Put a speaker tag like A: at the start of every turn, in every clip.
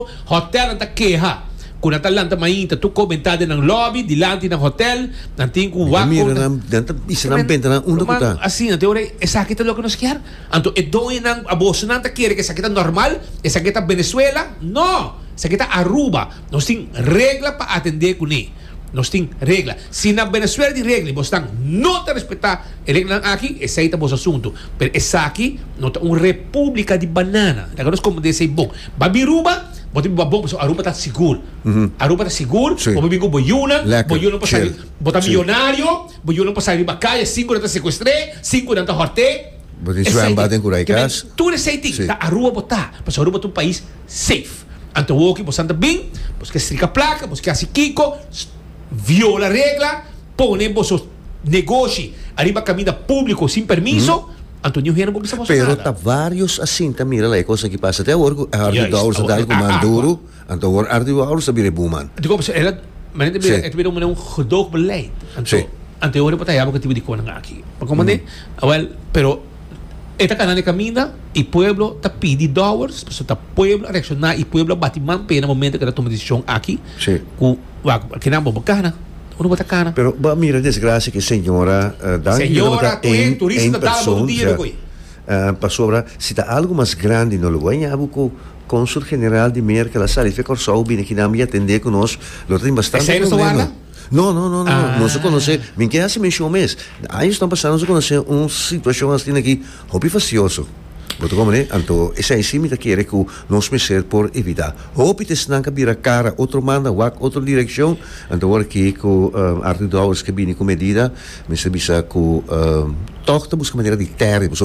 A: hotel anta queja. Kung natalanta mainta, tu komentado ng lobby, dilante ng hotel, nanting kung wako.
B: Mira, isa ng benta ng uno ko ta.
A: Assim, na teoria, sakit lo que nos quer. Anto, doon ng abuso nanta quiere que sakit normal, sakit Venezuela? No! Sakit Aruba. Nos ting regla pa atender con ni. Nos ting regla. Si na Venezuela di regla, bostang no te respeta el regla aquí, esa ita bos asunto. Pero esa aquí, no ta un república di banana. Naganos como de ese bon. Babiruba, bote babong so Aruba ta seguro. Aruba ta seguro, o bibigo boyuna pa salir, bota millonario, boyuna pa salir bacaya, 5 nata sequestré, 5 nata horte.
B: Bote suan baden kuraikas.
A: Tu receiting, ta Aruba bota, pa Aruba tu país safe. Anto woki po santa bing, pues que strica placa, pues que así Kiko viola regla, pone vos negoci, arriba camina público sin permiso. Antonio Hierro bisa masuk.
B: Pero tá vários assim, tá mira lá, é coisa que passa até agora, Arthur Dawes tá com Manduro, Anton Arthur Dawes tá bire Buman.
A: Digo, ela, mas het weer een gedoog beleid. Anterior pa tayo que tipo di ko nang aki. Pagkomande, well, pero esta canal camina y pueblo ta pidi dollars, so ta pueblo reaccionar y pueblo batiman pena momento que la toma decisión aquí.
B: Sí.
A: Ku que namo bacana. Uno bacana.
B: Pero ba mira desgracia que señora
A: señora, turista dava um dia depois.
B: Pastora, se tá algo mais grande no lugar, abu ko Consul General de Merca la sala fica só bem que não me atender conosco. Lo tem bastante problema. Não, não se conhece. Me que assim mencionou mês. Aí estão passando a conhecer uma situação assim aqui, hobby facioso. Boto como né? Então, essa é sim que quer que nós mexer por evitar. Hobby te snanca vira cara, outro manda, outra direção. Então, agora que com Arthur Dawes que vem com medida, me se bisa com toch te busca maneira de ter, so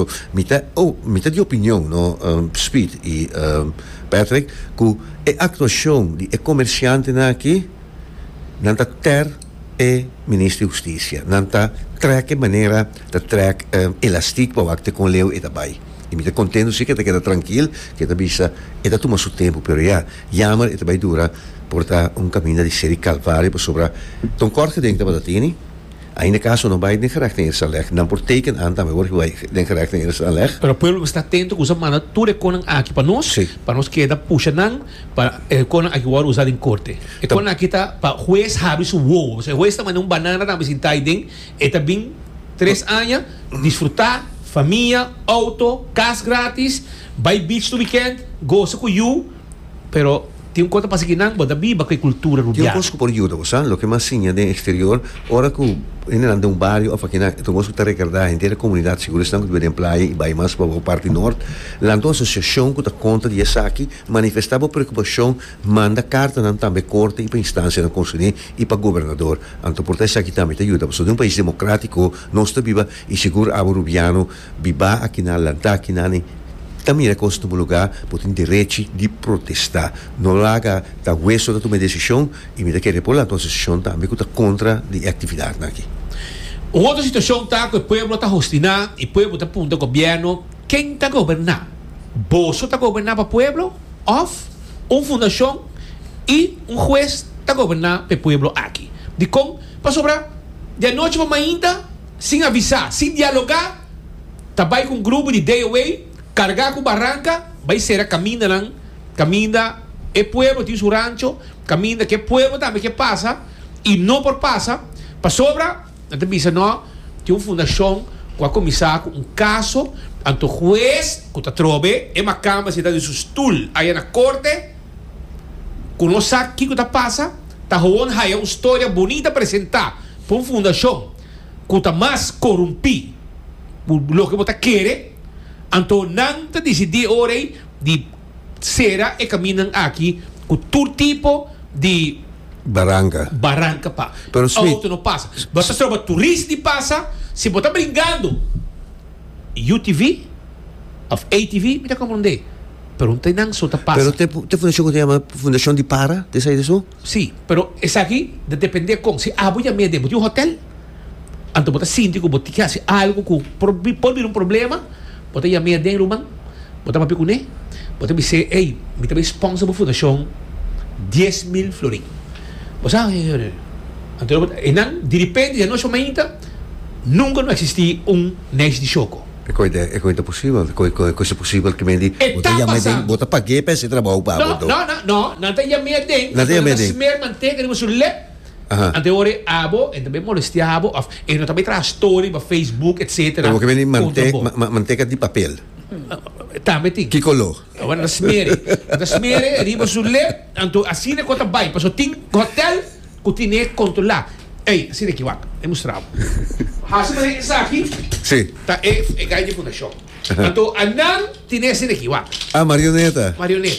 B: mita de opinião, no Speed e Patrick, que a actuação de comerciante na aqui nanta ter ministro de Justiça, nanta trek maneira de trek elastiek para acte com leu e dabai. E me contento sim que te queda tranquilo, que te bisa e da toma seu tempo, pero já jammer e dabai dura porta caminho de série calvário para sobra. Então corte dentro da batatini. Ainda caso não vai nem gerecht in eerste leg. Dan wordt teken aan, dan wordt nem gerecht in eerste leg.
A: Pero o pueblo está atento que usa mana tudo conan aqui para nós, para nós que da puxa nan para conan aqui agora usar em corte. E conan aqui tá para juez have su wow. O sea, juez tá mandando banana na visita iden, e tá bem 3 anos desfrutar família, auto, casa grátis, vai beach do weekend, goza com you, pero tem conta para seguir não, mas viva com a cultura rural.
B: Eu posso por ajuda, você, o que mais sim é de exterior, ora que em um bairro, ou aqui na, tu posso te recordar a inteira comunidade segura, estão que devem praia e vai mais para a parte norte, lá então a associação que dá conta de essa aqui manifestava preocupação, manda carta não também corte e para instância do conselho e para governador, então por isso aqui também te ajuda, porque de um país democrático, nós te viva e seguro a rubiano, viva aqui na lanta aqui na também é costume lugar por ter direito de protestar. Não larga da hueso da tua decisão e me quer repor a tua decisão também que está contra de atividade aqui.
A: Outra situação está que o povo está hostinando e o povo está apontando ao governo. Quem está governando? Bolso está governando para o povo? Ou fundação e juez está governando para o povo aqui? De como? Para sobrar, de noite para ainda, sem avisar, sem dialogar, trabalha com um grupo de DOA, cargar com barranca, vai ser a caminha é pueblo, tem seu rancho, caminha que é pueblo também que passa, e não por passa, para sobra, não tem não, tem uma fundação com a comissária, um caso, ante o juez, que está trobe, é uma cama, se está de seu stool, aí na corte, que não sabe o que está passa, está rolando aí uma história bonita apresentar, para uma fundação, que está mais corrompido, o que você quer. Então, não te decidi ora de será e caminham aqui com todo tipo de
B: barranca
A: pá.
B: Pero
A: auto não passa. Você troca turista e passa, se você está brincando. UTV, of ATV, me dá compreender. Pero não tem nada só tá passa.
B: Pero te fundação que chama fundação de para, te sai disso?
A: Sim, pero essa aqui depende com se voy a me de um hotel. Então você sente que você quer algo que pode vir problema. Bota ya meia dentro rumang, bota papi kune, bota me dizer, ei, me também sponsor para fundação 10.000 florin. Você então, de repente, já não chama ainda, nunca não existia next de choco.
B: É coisa possível. Coisa possível que me diz. Bota para que para esse trabalho para
A: não tem a minha dentro. Não tem a minha dentro. Smer manteiga no seu lep. Ante ore abo, e também molestiabo, e também traz story para Facebook, etc.
B: Como que me diz manteiga de papel.
A: Também tem.
B: Que color?
A: Agora na smere, riba sul lep, anto assim é conta vai, passo tem hotel, que tinha controlar. Ei, assim aqui, wak, é mostrado. Hasi mo rin sa akin?
B: Si.
A: Ta gaya de fundasyon. Anto, anan, tinesi na aqui, wak.
B: Marioneta.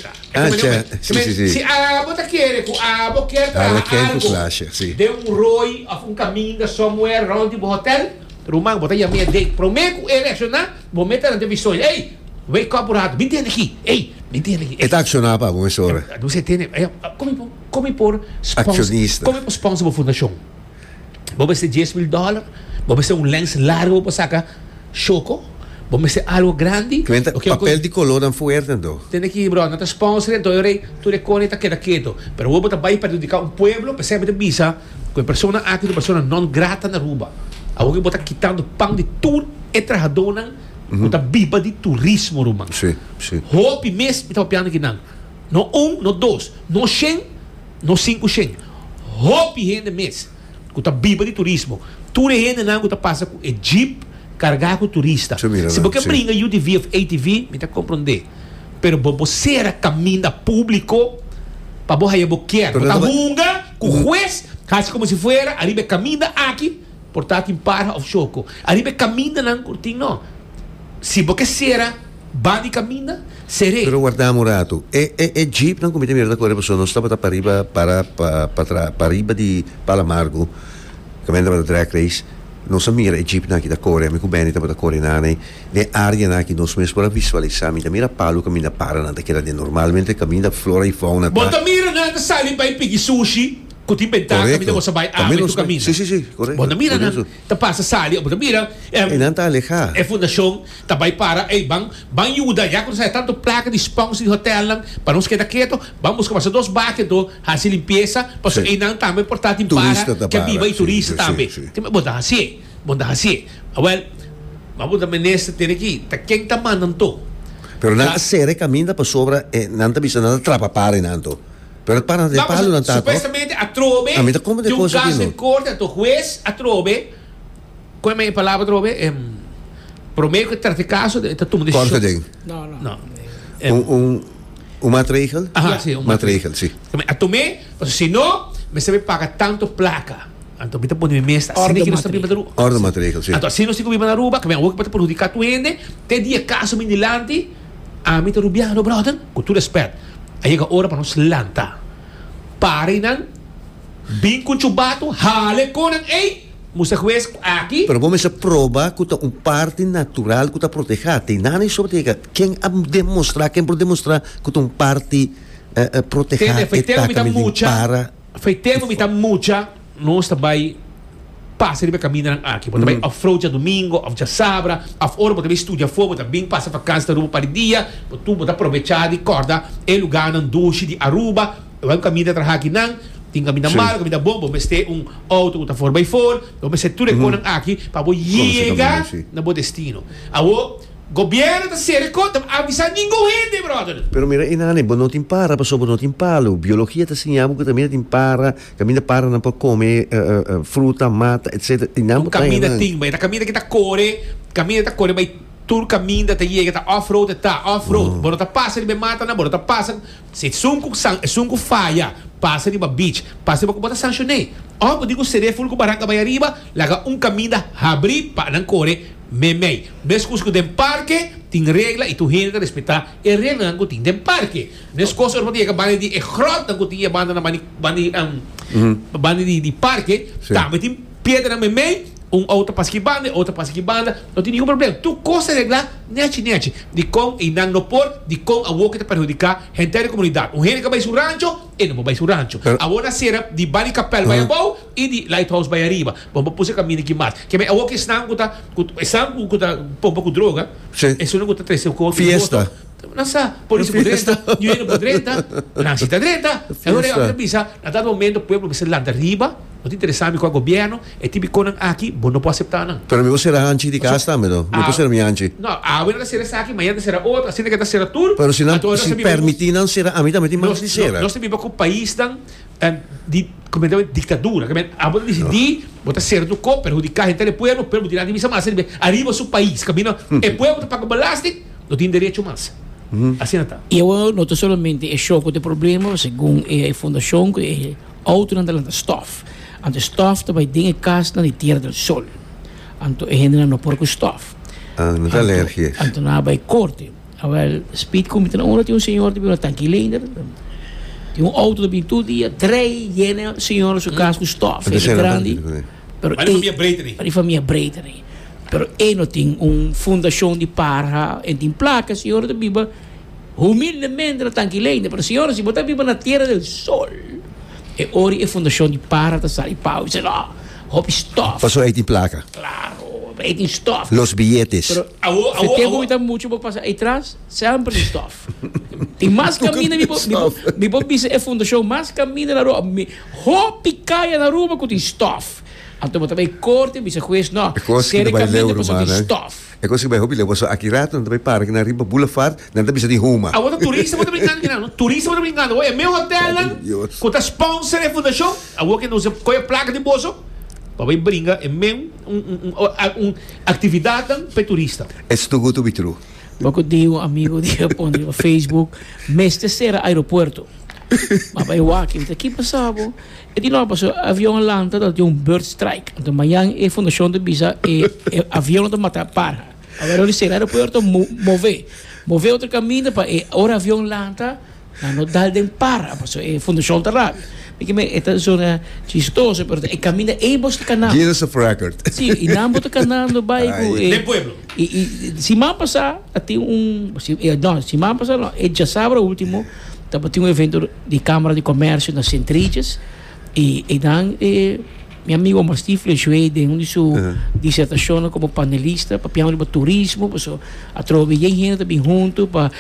A: Sí. Si abo ta quiere, kung abo quiere algo, de un roi of un caminho somewhere around the hotel, rumang, bota ya minha date. Prometo, election na, momento na televisão. Ei, wake up, rato, bintihan aqui. Ei, bintihan aqui.
B: É accionar para você ora.
A: Você tem, como por
B: acionista.
A: Como por sponsor fundação. Vamos ser $10,000, vamos ser lens largo para sacar choco, vamos ser algo grande.
B: Papel de color não fuerte, então.
A: Tem que, bro, não está sponsor, então eu tu reconhece que está quieto. Pero vamos também prejudicar pueblo, percebe de visa, que a pessoa aqui é uma pessoa não grata na rua. Alguém está quitando pão de tour e trajadona, está viva de turismo, Roma.
B: Sim.
A: Hope mesmo, está piando aqui não. Não não dois, não 100, não 500. Hope rende mesmo. Está viva de turismo. Tudo ainda não está passa com Jeep carregar com turista. Se você brinca UTV ou ATV, me está compreender. Pero você era caminho público para você boquear. Está runga com o juez, assim como se fuera, arriba caminho aqui, portanto, em para of choco. Arriba caminho não curtinho, não. Se você era bandi caminho, serei.
B: Pero guardamos rato. É Jeep não comete merda com a pessoa, não estava para arriba para arriba de Palamargo. Camenda para drag race, não se mira Jeep aqui da cor, amigo bem, da cor na ne área aqui nós mesmos para visualizar, mira palo caminha para na daquela de normalmente caminha flora e fauna.
A: Bota mira na sali para ir sushi. Kuti benta kami na sa bay amin to kami.
B: Sí, correcto.
A: Bota mira na tapasa sali, bota mira.
B: Nanta aleja.
A: Fundação tabay para bang yuda ya kung sa tanto placa de sponsor de hotel lang para nos queda quieto, vamos buscar dos baques do hasi limpieza, paso não também importante para que viva e turista também. Bota assim. Well, mabuda menesta ter aqui, ta quem tá mandando to.
B: Pero nanta sere caminha para sobra, nanta bisa nanta trapa para nanto. Pero para de palo não está.
A: Supostamente a trove.
B: A mim tá como de coisa
A: aqui. Um caso em corte, o juez a trove. Como é a palavra trove? Prometo que trate caso de tu me
B: corte de. Não. Maatregel?
A: Sim,
B: maatregel, sim.
A: A tomé, se não, me sabe pagar tanto placa. Então, me põe mesa, assim que não está bem na rua.
B: Ordem maatregel, sim.
A: Então, assim não está bem na rua, que me vou para prejudicar tu ende, tem dia caso me dilante, a mim tá rubiano, brother, com tudo respeito. Aí é a hora para nos lanta. Pare nan, bem com chubato, hale com nan, ei, musa juez aqui.
B: Pero vamos a provar que é parte natural que está protegida. Tem nada sobre quem demonstrar, quem pode demonstrar que é parte protegida.
A: Feitemos muita, nós também passa de caminhar aqui. Porque também off-road já domingo, off já sabra, off-hora, porque também estuda fora, também passa vacância da Aruba para o dia, tu pode aproveitar de corda, é lugar na duche de Aruba, vai caminhar para aqui não, tem caminho mal, caminho bom, vamos ter auto que está 4x4, vamos ter tudo aqui para chegar no bom destino. Agora, governo está sendo conta, avisar ninguém, brother.
B: Pero mira, inane, não tem para, passou não tem palo. Biologia está ensinando que também tem para, caminha para não pode comer fruta, mata, etc.
A: Caminha tem, mas a caminha que está corre, mas tur caminha está chega, está off-road, Bora tá passa, ele mata, na bora tá passa. Se sunco falha, passa de beach, passa de bota sancionei. Eu digo seria full com barranca vai arriba, laga caminho abrir para não correr. Memei, mesmo que tem parque, tem regra e tu tem que respeitar a regra que tem parque. Nesse caso, eu vou dizer que bande de grota que tem banda na bande de parque, também tem pedra na memei, outra passa que banda, não tem nenhum problema. Tu costa reglar, nete, de com e não no por, de com a boca para prejudicar a inteira comunidade. Gente que vai seu rancho, e não vai seu rancho. Agora será de Bani Capel vai abaixo e de Lighthouse vai arriba. Vamos pôr esse caminho aqui mais. Que a boca está com droga, isso não está três
B: fiesta.
A: Nasa, por isso podrenta, não está dreta. Agora eu avisa, a dado momento o povo vai ser lá de arriba, não te interessar com o governo, é tipo quando aqui, bom, não pode aceitar não.
B: Pero me você era anchi de casa também, não? Não pode ser minha anchi.
A: Não, agora será essa aqui, amanhã será outra, assim que está será tudo.
B: Pero se não se permitir não será, a mim também tem mais de será.
A: Nós temos um país de ditadura, que a botar decidir, botar ser do co, perjudicar a gente do povo, pero tirar de missa mais, arriba seu país, caminho, é povo paga balástic, não tem direito mais. Assim não está.
C: Eu não somente é choque de problema, segundo a fundação que é outro da stof. A stof também tem casa na Terra do Sol. Então é ainda não porco stof.
B: Não está alergia.
C: Então não vai corte. Agora speed como tem um senhor de uma tanquilender. Tem auto de todo dia, 3 jene senhores o casco stof. É grande.
A: Pero
C: para família breiteri. Pero não tem fundação de parra, e tem placa, senhor de biba, humildemente na tanquilender, pero senhor, se botar biba na Terra do Sol, e ori é fundação de parra, tá sali pau, e lá, hop stof.
B: Passou aí tem placa.
C: Claro, aí tem stof.
B: Los billetes.
C: Pero se tem muito muito para passar atrás, sempre tem stof. Tem mais caminho, me pode dizer é fundação, mais caminho na rua, hop caia na rua com tem stof. Então, também corte, bisa juiz, não.
B: Seria caminho para fazer stof. É coisa que vai roubar, você aqui rato, não também para que na riba boulevard, não também bisa de ruma.
A: A outra turista muito brincando, não. Turista muito brincando. Olha, meu hotel, com a sponsor é fundação, a outra que não se põe placa de bolso, para brincar, é mesmo atividade para turista.
B: É too good to be true.
C: Porque tem amigo de Japão, no Facebook, mestre será aeroporto. Mas eu aqui passava, e de novo passou avião lanta, tinha bird strike. Então amanhã é fundação de visa e avião não matar para. Agora ele será aeroporto mover outro caminho para hora avião lanta, não dá de para, passou é fundação da rádio. Porque esta zona chistosa, pero o caminho é bosta canal.
B: Guinness of record.
C: Sim, e não bosta canal no bairro.
A: De pueblo.
C: E se mal passar, tem se mal passar, não, é já sabe o último. Também tinha evento de Câmara de Comércio nas Centriches e então meu amigo Mastifle Joede de sua dissertação como panelista para piano de turismo, a trove gente também junto para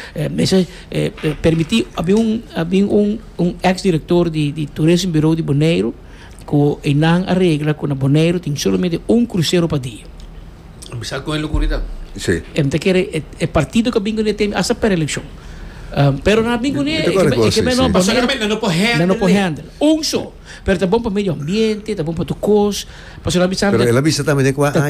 C: permitir havia um ex-diretor de turismo Bureau de Bonaire que não arregla com a Bonaire tem somente cruzeiro para dia.
A: Começar com a loucura.
B: Sim.
C: Então que é partido que bingo tem essa pré-eleição. Pero na bingo é que não pode handle. Só. Pero tá bom para o meio ambiente, tá bom para tu cos. Pero
B: ela vista também de qual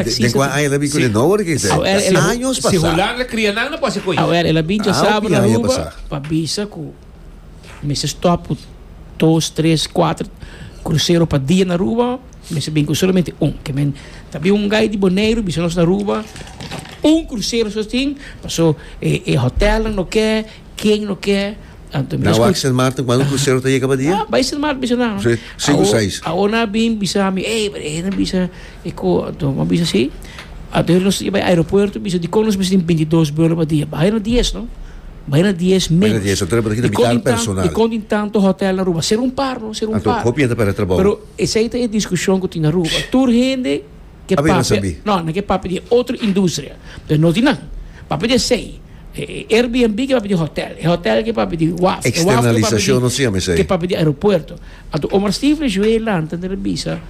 B: ela bingo de novo que é. Anos
A: passar. Se rolar na criança não pode ser coisa.
C: Ela bingo sabe na rua para bisa com meses top 2, 3, 4 cruzeiro para dia na rua. Mas bingo somente que men também guy de Bonaire bisa nós na rua. Cruzeiro só tem, passou hotel não quer, quem não quer.
B: Na Axel Martin, quando cruzeiro está aí cada dia?
C: Vai ser Martin, bisa não.
B: 5 ou 6.
C: A ona bem bisa me, não bisa, não bisa assim. Até nós vai aeroporto, bisa de conos bisa tem 22 euros por dia, vai na 10, não? Vai na 10 menos.
B: Vai na 10, outra para vital personal.
C: E quando tanto hotel na rua, ser par, não ser par.
B: Então, copia para trabalho.
C: Pero essa aí é a discussão que tem na rua. Tur gente que papi, não é que papi de outra indústria. Não tem nada. Papi de sei. Airbnb que papi de hotel. Hotel que papi de WAF.
B: Externalização não se chama isso aí.
C: Que papi de aeroporto. Então, o Marstifle joelho lá, entendeu? Bisa.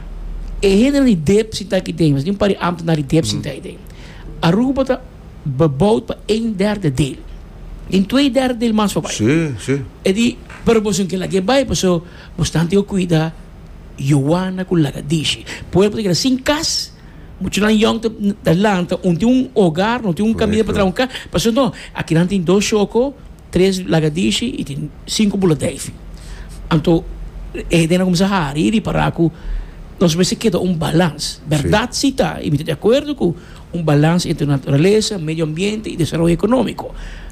C: É gente de depth que aqui tem. Mas não pare amto na depth que tem. A rua está bebouwd para 1/3 dele. Em 2/3 dele mais para
B: Sim, sim.
C: E di, pero você que lá que vai, pessoal, bastante eu cuida. Joana com Lagadishi. Pode porque assim cas, muito na young da lanta, tem hogar, não tem caminho para trancar. Mas não, aqui não tem 2 choco, 3 Lagadishi e tem 5 buladeif. Então, dena começar a ir para que nós vamos ter balance. Verdade sim tá, e me de acordo com balance entre natureza, meio ambiente e desenvolvimento econômico.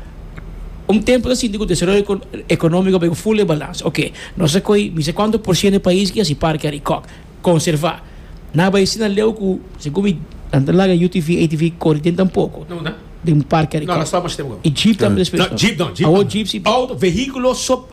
C: Tempo assim, digo, desenvolvimento econômico vai full balance. Ok, não sei quanto por cento do país que se para que conservar. Na vai ensinar leu que se come andar lá UTV, ATV corre tem tampouco.
A: Não.
C: De parque ali.
A: Não, nós estamos tempo.
C: E Jeep também.
A: Não, Jeep não.
C: Ou Jeep sim.
A: Veículo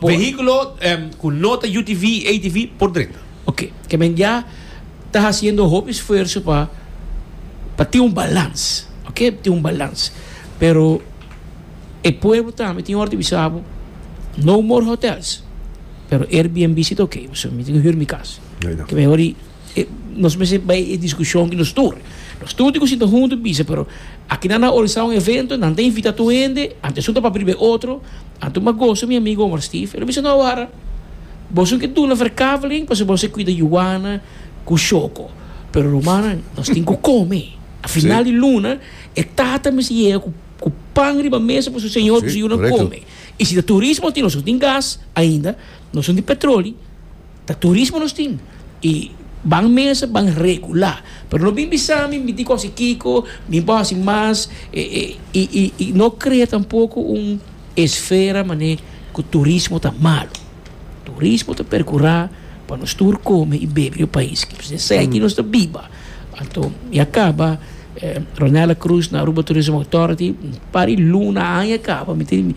A: com nota UTV, ATV por dentro.
C: Ok, que men já está fazendo um esforço para ter balance. Ok, ter balance. Pero o povo também tem ordem bisabo, no more hotels. Pero Airbnb é ok, você me tem que ir minha casa. Que melhor nós vamos vai discussão que nos tur. Nós tudo que sinto junto bisa, pero aqui na organizar evento, não tem invita tu ende, antes sunta para primeiro outro, antes uma gosto meu amigo Omar Steve, ele bisa não agora. Você que tu na verkaveling, para você cuida Joana com choco. Pero romana, nós temos que comer. Afinal de luna, é tata me se com pão riba mesa para o senhor que se não come. E se o turismo tem, nós temos gás ainda, nós temos de petróleo, o turismo nós temos. E van mesa, van regular. Pero não vim bisami, me digo assim, Kiko, me base mais, e não cria tampouco esfera, mané, que o turismo está malo. O turismo está percorrer para nós tour comer e beber o país. Que você segue que nós está viva. Então, e acaba, Ronela Cruz, na Aruba Tourism Authority, para luna, aí acaba.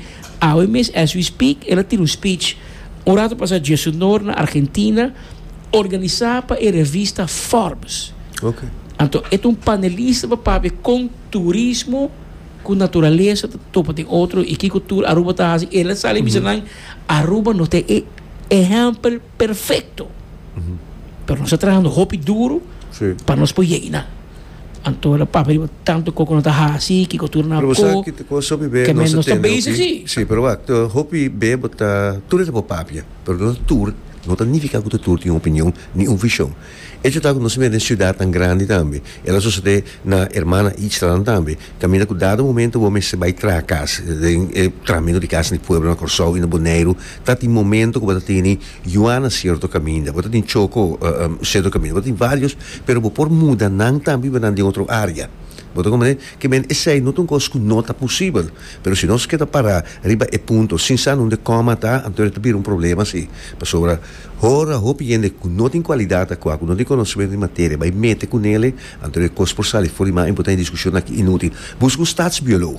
C: As we speak, ela tira um speech, orado para a Jesu na Argentina, organizar para a revista Forbes.
B: Okay.
C: Então, é panelista para com turismo, com natureza, topa tem outro, e que cultura Aruba está assim, ela sabe que Aruba não tem exemplo perfeito. Pero nós estamos trabalhando roupa duro para nós poder ir. Então, ela papai tanto que não está assim, que cultura não
B: é que coisa bem,
C: que nós estamos basic,
B: sim, pero roupa bem botar tudo é para papia, pero não tour não significa que tu tem uma opinião nem uma visão. Isso está com nós mesmo em cidade tão grande também. Ela só se na irmã Israel também. Caminha com dado momento vamos se vai tra casa, tramendo de casa no pueblo na Corsol e no Boneiro. Tá tem momento que você tem Joana certo caminho, você tem Choco certo caminho, você tem vários, pero por muda não também vai de outra área. Boto como que men esse não tem coisa que não está possível, pero se nós queda para riba e ponto, sem saber onde coma tá, então vai ter problema assim. Para sobre ora hope gente que não tem qualidade aqui, não tem conhecimento de matéria, vai meter com ele, então é coisa por sair fora mais importante discussão aqui inútil. Busca stadsbiólogo.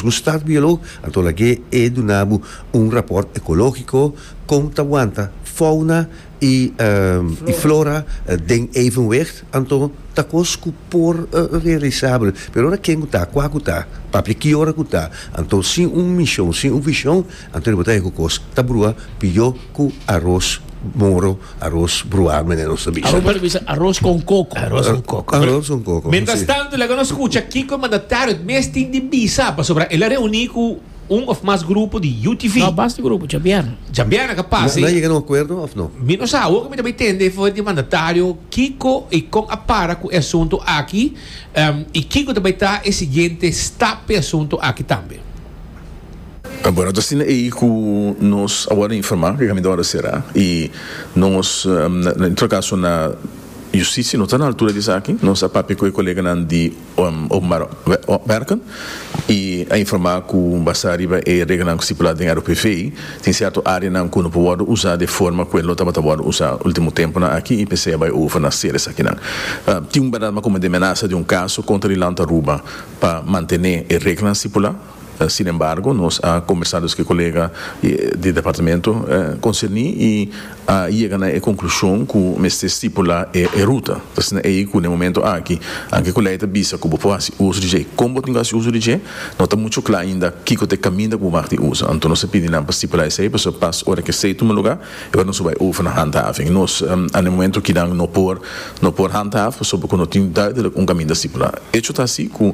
B: Então aqui é do nabo rapport ecológico com aguanta fauna e flora den evenwicht, então tá coisa por realizável. Pero ora quem está, qual está, para que hora está, então sem missão, sem visão, então botar com coisa, tá brua, pio com arroz moro, arroz bruar, menino sabe.
C: Arroz com coco.
B: Arroz com coco.
A: Mientras tanto, la conosco escucha Kiko mandatario mes tin di bisa pa sobre el área único of mais grupo de UTV.
C: Não, basta grupo, Jambiana
B: capaz. Não chega a um acordo ou não?
A: Não sabe, o que me também entende foi de mandatário Kiko e com a para com o assunto aqui e Kiko também está o seguinte está o assunto aqui também.
D: Bueno, então assim aí que nós agora informar que a minha hora será e nós em todo caso na justiça não está na altura disso aqui nós a papi com o colega de Omar Berkan e a informar que o Bassariba é regra não estipulada em RPFI tem certa área não que não pode usar de forma que ele estava pode usar último tempo aqui e pensei vai over nas séries aqui não tinha um verdade como de ameaça de caso contra o Aruba para manter a regra estipulada. Sin embargo, nós conversamos com o colega do departamento concerni e chegamos à conclusão que este estipula a ruta. Então, aí que no momento aqui, anche com a letra bisa que pode fazer uso de G, como tem que fazer uso de G, não está muito claro ainda que o caminho que pode usar. Então, nós pedimos para estipular isso aí, para passar hora que sei no lugar, e agora nós vai over na handhaving. Nós, no momento que não por handhaven, sobre que não tem duidelijk caminho estipular. Isso está assim que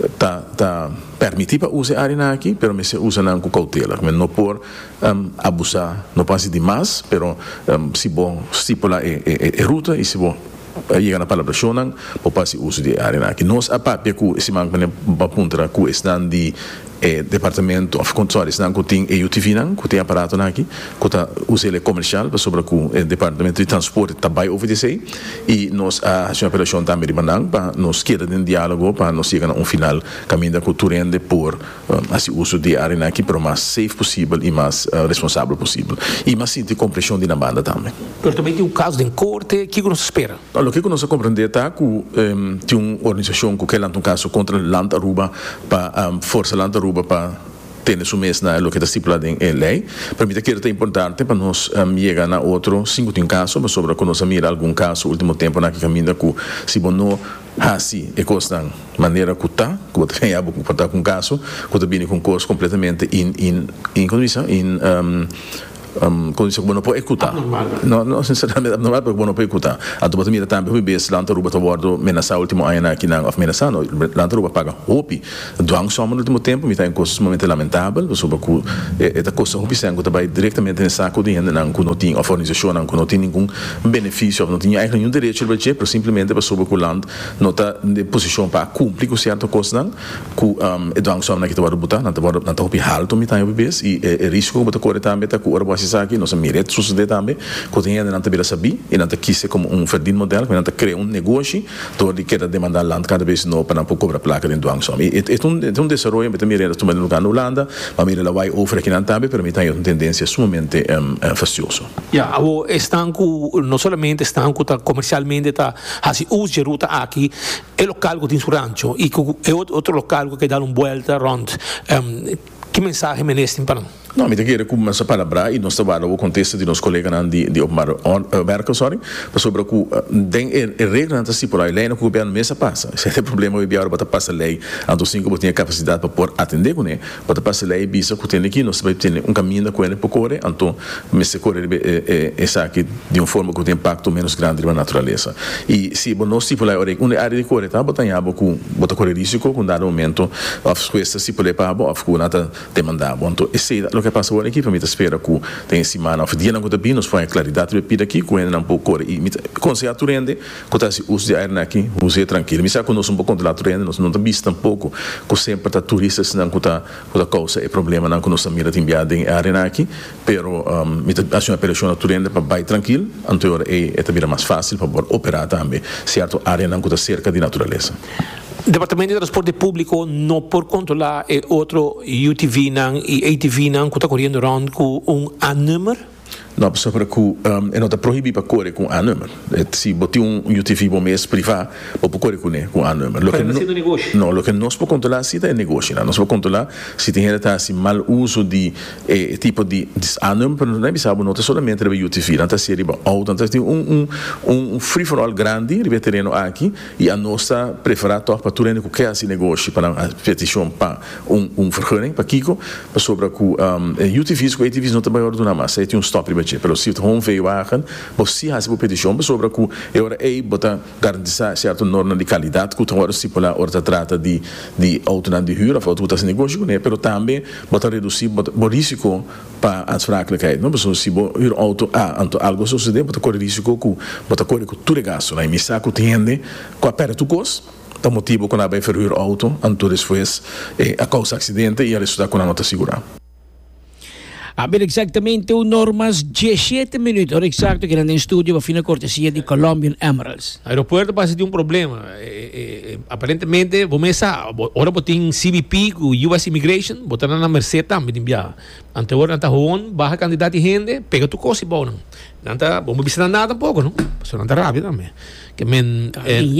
D: está permitido para usar aqui, pero me se usa não com cautela, não por abusar, não passa demais, pero se bom estipular a ruta e se bom chega na palavra shonan, pode passar uso de área aqui. Nós a papel que esse manco né aponta que estão de departamento of controle não que tem UTV não que tem aparato aqui que tá usa ele comercial para sobre que o departamento de transporte também oferece e nós a apelação também de manang para nós querer em diálogo para nós chegar a final caminho da cultura de por assim uso de área aqui para o mais safe possível e mais responsável possível e mais sentir compreensão de na banda também.
A: Pero também tem um caso de corte que nos espera.
D: O que nós compreender tá que tem uma organização que quer um caso contra Land Aruba para força Land Aruba para ter su mês na lo que está estipulado em lei. Para mim, é importante para nós chegar na outro 5 casos, mas sobre que nós mira algum caso último tempo na que caminha que se não assim é coisa maneira que está, que você tem algo que com caso, que você vem com coisa completamente in condição condição que não pode escutar. Não, sinceramente, abnormal porque não pode escutar. A tua mira também foi bem, lá na Aruba, bordo menasa último ano aqui na menasa, lá na Aruba paga hopi. Doang só no último tempo, me está em coisas momento lamentável, sobre que esta coisa hopi se encontra diretamente no saco de gente, não não tinha a fornização, não tinha nenhum benefício, não tinha nenhum direito de fazer, mas simplesmente para sobre que o land não está de posição para cumprir com certa coisa, não, que doang só na que tu vai botar, não está hopi alto, me está em bebês e risco que tu corre também, tá com o aqui, não se merece suceder também, que tem ainda não te saber e não te quis como verdin modelo, que não te cria negócio, todo que quer demandar land cada vez não para não cobrar placa de doang só. É desenvolvimento, mas também tomar no lugar na Holanda, mas mira lá vai oferecer aqui na também, permite uma tendência sumamente fastidiosa.
A: Estão não somente estão comercialmente está assim usa ruta aqui, é local que tem su rancho e é outro local que dá uma volta around. Que mensagem meneste para
D: não, me queria começar a falar e nós trabalhamos o contexto de nossos colegas de Merca, sobre que a regra não está por aí, a lei não cobre a mesa passa. Se é problema, o IBR bota passa a lei, então 5 tinha capacidade para atender com ele, bota passa a lei, bisa que tem aqui, nós vai ter um caminho com ele para correr, então se correr essa aqui de uma forma que tem impacto menos grande na natureza. E se nós se por aí, uma área de correr, tá, bota bota correr risco com dado momento, of questa se por aí para of que nada demandava. Então esse o que passa agora aqui, para mim, espera que tem semana, o dia não está bem, nós foi a claridade de pida aqui, com ele não pouco corre, e com se aturende, quando está se usa de ar aqui, usa tranquilo. Mas se conosco um pouco de aturende, nós não está visto tampouco, que sempre está turistas, não que a causa é problema, não que nós mira de enviar em área aqui, pero acho uma operação aturende para vai tranquilo, então é também mais fácil para operar também, certo área não que está cerca de natureza.
A: Departamento de Transporte Público não por controlar outro UTV e ATV que está correndo around com A-número?
D: Não, sobre que não está proibido para correr com A-número. Se botar UTV bom mês privado, pode correr com A-número. Não, o que nós podemos controlar se é negócio. Nós podemos controlar se tem gente assim mal uso de tipo de A-número, não é bizarro, não é somente de UTV, não está sério auto, então tem free for all grande, de terreno aqui, e a nossa preferida para tudo que quer esse negócio para a petição para vergunning para Kiko, para sobre que UTVs com ATVs não está maior do nada, se tem stop pero se hon veio wagen, você has petição sobre que eu bota garantir certa norma de qualidade que agora se por lá orta trata de auto de huur of auto das negócio, né, pero também bota reduzir o risco para a fragilidade, não, pessoal se huur auto algo suceder, bota correr risco que bota correr com tudo gasto, né, me saco tende com a perto cos o motivo quando vai ferrar auto, então depois a causa acidente e a resultado com a nota segura.
C: Abbiamo esattamente normas 17 minutos, ora esatto che andando in studio va fino a cortesia di Colombian Emeralds.
A: Aeroporto passa di un problema, aparentemente ora botin CBP com US Immigration, botaram na Merced também de enviar. Ante ora anta hoon, baja candidato e rende, pega tu cosi bom. Nanta, vamos visitar nada pouco, não? Só nanta rápido também. Que men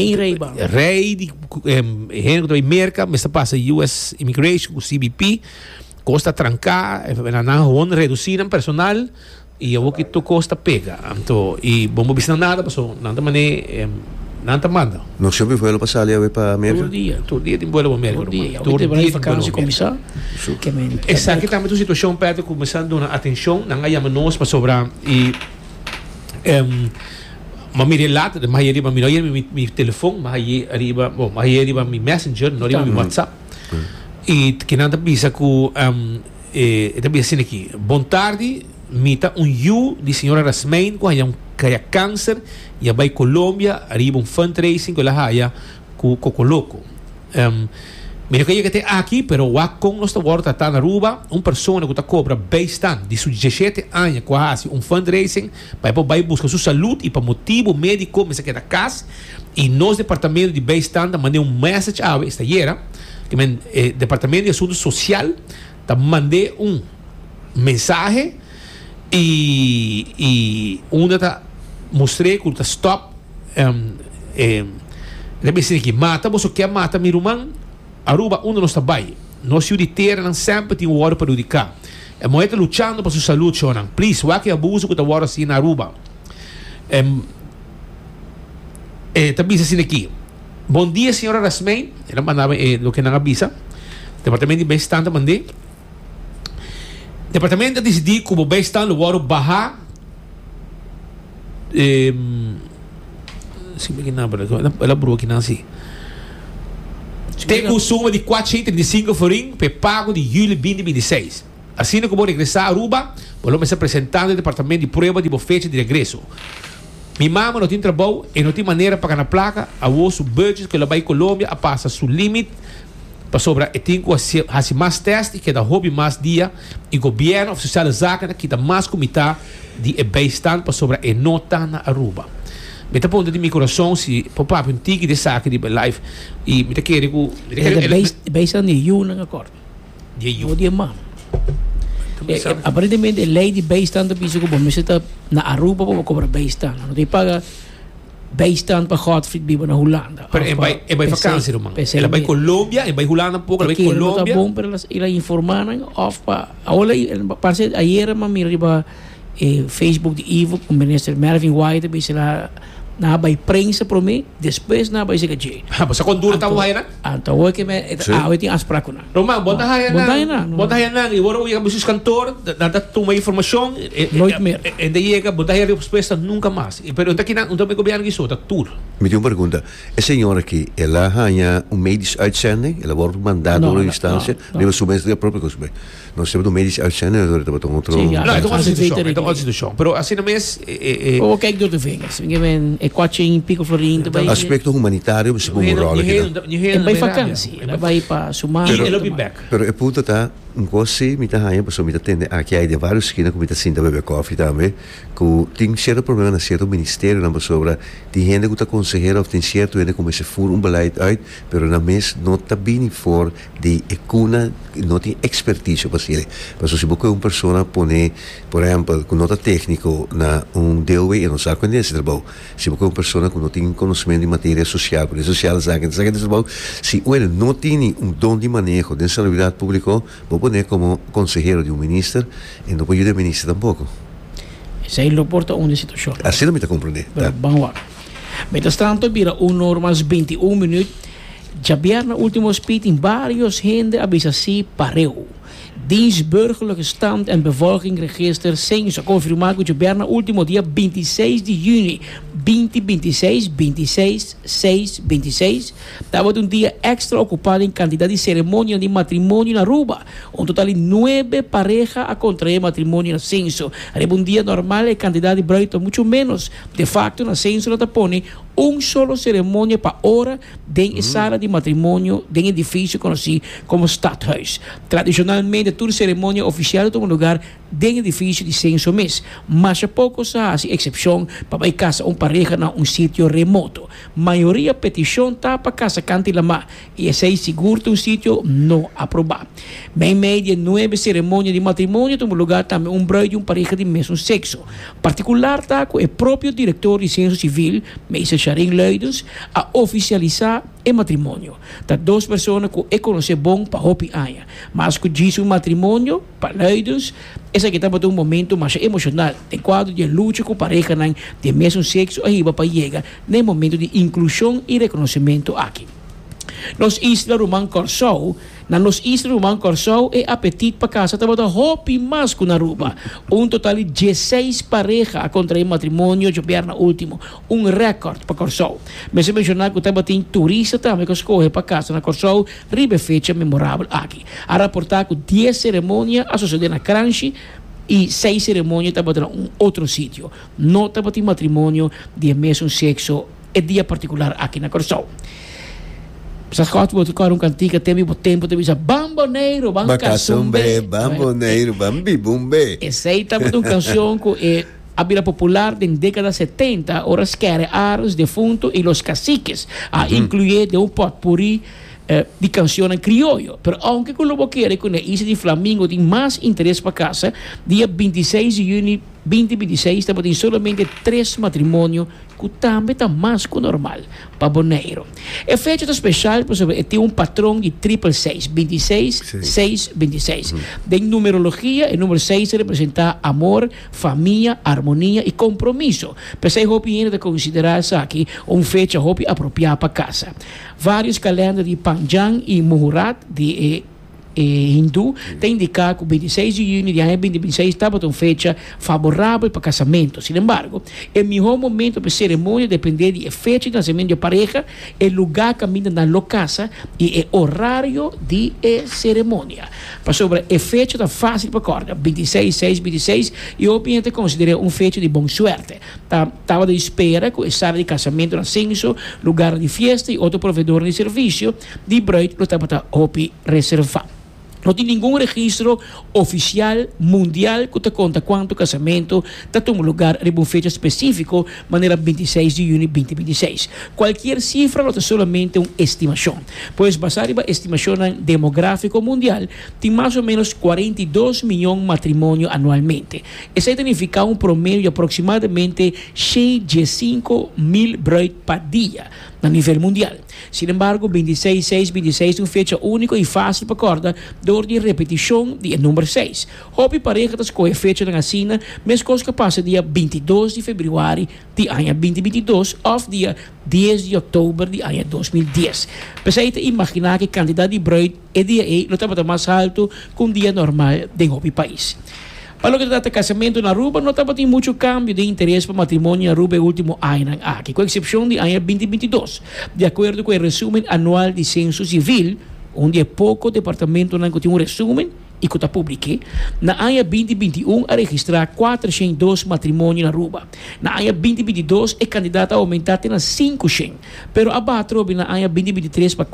A: rei de rende que merca, mas passa US Immigration com CBP. Costa trancar, vão reduzir o personal e eu vou que tu costa pega. Então, e vamos visitar nada, passou nada mané, nada manda.
B: Não se ouviu passar ali para a América?
A: Todo dia tem vuelo para a América.
C: Todo dia tem vacança começar.
A: Essa aqui também a situação perto começando a atenção, não há nós para sobrar e mas me relata, mas aí arriba meu telefone, mas aí arriba meu Messenger, não arriba meu WhatsApp. E que nada bisa que também assim aqui, bom tarde, mita de senhora Rasmain com a câncer e vai Colômbia, arriba fundraising com a haya com Cocoloco. Mira que tem aqui, pero o com nós agora tá na Aruba, pessoa que cobra bastante de 17 anos quase fundraising, vai buscar sua saúde e para motivo médico, mas que da casa e nos departamento de bastante mandei message a esta year. Que Departamento de Assuntos Social mandei mensagem e mostrei que está stop deve ser que mata você quer matar meu irmão Aruba não está bem nós judiciários não sempre tem hora para dedicar a moeda lutando para sua saúde choram please o que abuso que está agora assim na Aruba também assim aqui. Bom dia, senhora Rasmain. Ela mandava o que não avisa. Departamento de Bem-Estar mandei. departamento decidiu como bem está no Waro Baha ela brou aqui não se tem consumo de 435 forinhos para pago de julho 2026. Assim como regressar a Aruba, vamos se apresentar no departamento de prova de bofete de regresso. Minha mama não tem trabalho e não tem maneira para na placa a osso budget que ela vai em Colômbia a passa seu limite para sobrar e tem que fazer mais teste que dá hobby mais dia e governo oficial zaga que dá mais comitê de beistan para sobrar e nota na Aruba. Me tá pondo de meu coração se papá um tique de saque de live e me tá querendo
C: beistan de you não acordo
A: de you
C: o dia mal aparentemente a lei de beistan da piso como você está na Aruba para cobrar beistan não tem paga beistan para Godfried vive na Holanda
A: pero vai vakansie man ela vai Colômbia e vai Holanda um pouco ela vai Colômbia
C: bom para elas informaram off para agora parece ayer mami riba Facebook de Ivo com o ministro Melvin White disse lá na vai prensa para mim depois na vai ser que
A: você quando dura tá aí na
C: então o que me tem as para kuna
A: Roma bota aí na e agora eu vou cantor dá uma informação e daí chega bota aí a resposta nunca mais pero aqui não me governo que sota tour
B: me tem uma pergunta a senhora aqui ela ganha medisch uitzending ela wordt mandado na instância leva subvenção própria coisa nós temos medisch uitzending agora estamos com outro
A: não então pode ser show pero assim não é
C: o que é que tu fez quatro pico florim também
B: aspecto humanitário se põe rol aqui
C: vai vacância ela vai para sumar
A: ela be back
B: pero é puta tá um coisa me tá ganha pessoa me tá tende aqui aí de vários esquinas como me tá sinta beber coffee também que tem certo problema na certo ministério na sobre de gente que tá consejero tem certo gente como se for beleid uit pero na mes não tá bem for de ecuna não tem expertise para ser mas se você uma pessoa pone por exemplo com nota técnico na DOE e não sabe quando é esse trabalho se você uma pessoa que não tem conhecimento de matéria social por social zaken desse trabalho se ele não tem dom de manejo de salubridade pública poner como consejero de ministro e não pode de ministro tampouco.
C: Isso aí lo porta uma situação.
B: Assim não me está compreendendo.
C: Vamos lá. Mientras tanto, vira 1h21 minutos. Já vieram últimos speed vários gente avisa si pareu. Dienstburgerlijke stand en bevolkingsregister censo confirmar que o último dia 26 de junho 2026 estava um dia extra ocupado em quantidade de cerimônia de matrimônio na Aruba. Um total de 9 parejas a contrair matrimônio no censo. Era um dia normal e quantidade de braito muito menos. De facto, no censo não põe solo cerimônia para hora de sala de matrimônio de edifício conhecido como Stadhuis. Tradicionalmente, toda cerimônia oficial toma lugar de edifício de censo mês, mas há pouco se há exceção para casa pareja em sítio remoto. Maioria petição está para casa cantilama e esse é seguro sítio não aprovado. Bem média 9 cerimônias de matrimônio toma lugar também breu de pareja de mesmo sexo. Particular está com o próprio diretor de censo civil, Meisel Sharin Leidens, a oficializar o matrimônio. Tá 2 pessoas que é conhecer bom para hopi aia, mas que diz matrimônio para Leidens, esse aqui estava um momento mais emocional, em quadro de luta com pareja de mesmo sexo arriba para chegar no momento de inclusão e reconhecimento aqui. Nos Isla Roman Corsou, nos Isla Roman Corsou é apetite para casa, estava da hopi mais com na Aruba. Total de 16 parejas a contrair matrimônio de perna último, recorde para Corsou. Mas se mencionar que estava tem turista também que escolhe para casa na Corsou, ribe fecha memorável aqui. A reportar que 10 cerimônias a suceder na Cranchi e 6 cerimônias estava em outro sítio. Não estava tem matrimônio de mesmo sexo, é dia particular aqui na Corsou. Sa quatro vou tocar cantiga tem o tempo de visa bamboneiro
B: bamboneiro bamboneiro bambi bumbe
C: essa aí estava uma canção que a vida popular da década 70 horas que era aros defunto e los caciques a incluir de potpourri de canção em criollo. Pero aunque con lo boqueira con a Isla de Flamingo tem mais interesse para casa, dia 26 de junho 2026 estava tem solamente 3 matrimônios que também está mais que normal para Boneiro. É feita especial, por exemplo, tem patrão de 666, 26, 6, 26. De numerologia, o número 6 representa amor, família, harmonia e compromisso. Pensei que de considerar isso aqui fecha apropriada para casa. Vários calendários de Panjang e Muhurat de hindu, tem indicado que o 26 de junho de 2026 estava uma fecha favorável para casamento. Sin embargo, o melhor momento para a cerimônia depende de fecha de nascimento de pareja, o lugar que ainda na casa e o horário de cerimônia. Para sobre a fecha está fácil para acordar, 26, 6, 26, e eu obviamente considero fecha de boa sorte. Estava de espera que a sala de casamento no ascenso, lugar de festa e outro provedor de serviço de bruid lo estava reservado. Não tem nenhum registro oficial mundial que te conta quanto casamento está tomando lugar em uma fecha específica, maneira 26 de junho de 2026. Qualquer cifra é solamente uma estimação, pois basada na estimação demográfica mundial, tem mais ou menos 42 milhões de matrimônios anualmente. Isso significa um promédio de aproximadamente 65 mil bruids por dia a nível mundial. Sin embargo, 26, 6, 26 é uma fecha única e fácil para acordar, dor de repetição de número 6. Hobby pareja que escolhe fecha na China, mas coisa que passa dia 22 de fevereiro de ano 2022 ou dia 10 de outubro de ano 2010. Precisa imaginar que a quantidade de bruid é dia não está mais alto que um dia normal de hobby país. Para o que trata de casamento na Aruba, não estava tendo muito câmbio de interesse para matrimônio na Aruba no último ano aqui, com exceção de ano 2022. De acordo com o resumo anual de censo civil, onde é pouco departamento não tem um resumo e que está publique, na ano 2021 a registrar 402 matrimônios na Aruba. Na ano 2022 é candidato a aumentar até 500, pero abateu na ano 2023 para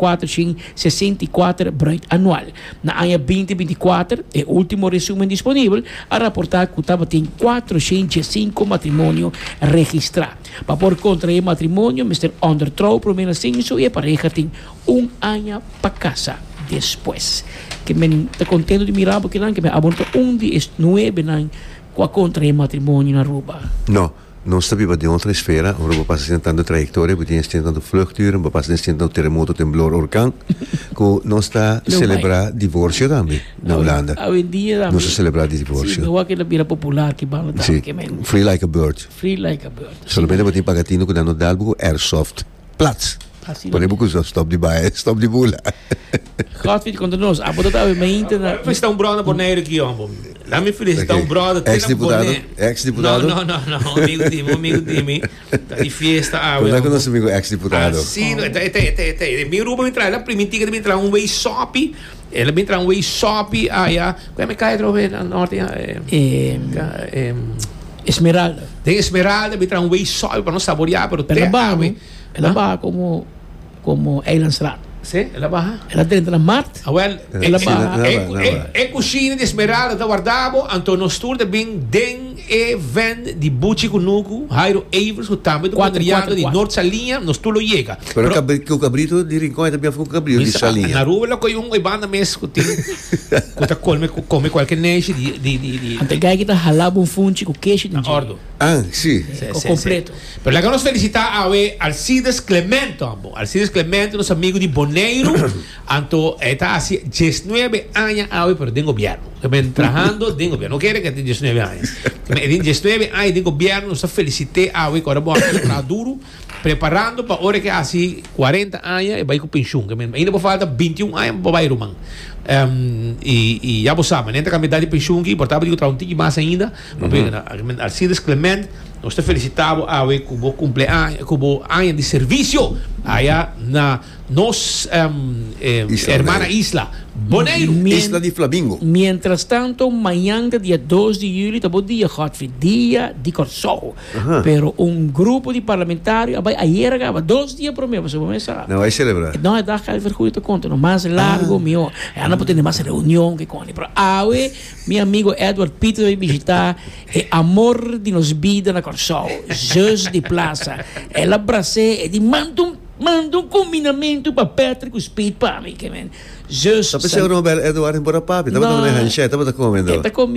C: 464 bruid anual. Na ano 2024, é o último resumo disponível, a reportar que estava tem 405 matrimônios registrados. Para por contra o matrimônio, Mr. Underthrow, primeiro censo, e a pareja tem ano para casa depois. Que me está contento de mirar porque não que me aborto de 9 anos com a contra o matrimônio na Aruba.
B: Não estava de outra esfera, Aruba passa tentando trajetória, porque tem tentando fluctuar, passa tentando terremoto, temblor, orcão, que não está a celebrar divórcio também na Holanda.
C: Hoje em dia também.
B: Não se celebra divórcio.
C: Sim, aquela vira popular que vale também.
B: Free like a bird.
C: Free like a bird.
B: Solamente para ter pagatino que dá no dalbo airsoft. Plats. Podemos usar stop de baia, stop de bula.
C: Godfried contra nós. A botar o mente na.
A: Está brother Boneiro aqui, homem. Lá me felicita brother.
B: Ex-deputado? Ex-deputado?
A: Não, amigo time. Está de festa.
B: Como é que o nosso amigo ex-deputado?
A: Sim, minha Aruba me traz, ela primitiva me traz way shop. Ela me traz way shop. Como é que é trove na norte?
C: Esmeralda.
A: Tem Esmeralda, me traz way shop para não saborear, pero
C: ela vai como Eilands Rat.
A: Sim, ela baja.
C: Ela dentro da Marte.
A: Ela baja. É cozinha de Esmeralda da guardavo, então nós tour também den e vende de Buchi Kunuku, Jairo Evers, o também do quadriado de Norte Salinha, nós tudo chega.
B: Pero o cabrito de Rincón também foi um cabrito de Salinha.
A: Na rua ela coi e banda mesmo que tem come qualquer neixe de
C: Ante gai que tá halabo funchi com queijo de
A: ordo.
B: Sim.
C: Completo.
A: Pero lá que nós felicitar a Alcides Clemente, Alcides Clemente, nosso amigo de Boneiro, então está assim 19 anos a pero tem governo. Que vem trabajando, tem governo. Não quer que tenha 19 anos. Tem 19 anos de governo, nós felicitei a agora bom para duro, preparando para hora que assim 40 anos e vai com pensão. Ainda por falta 21 anos para vai rumang. E já você sabe, nessa quantidade de pensão que importava de outra mais ainda, Alcides Clemente, nós te felicitamos a como cumpleaños, como ano de serviço aí na nos hermana Isla Boneiro,
B: Isla de Flamingo.
C: Mientras tanto, amanhã, dia 2 de julho, está bom dia, Godfried, dia de Corso. Pero grupo de parlamentários, ayer acaba 2 dias por mês, você vai começar.
B: Não vai celebrar.
C: Não é dar calver justo conta, no mais largo, meu, não pode ter mais reunião que com ele. Pero hoje, meu amigo Edward Peter vai visitar amor de nos vida na Corso, Jus de Plaza. Ela abracei e manda combinamento para Patrick Speed para mim, que man.
B: Só pensei que o Eduardo embora papi, estava tomando ranchete, estava comendo.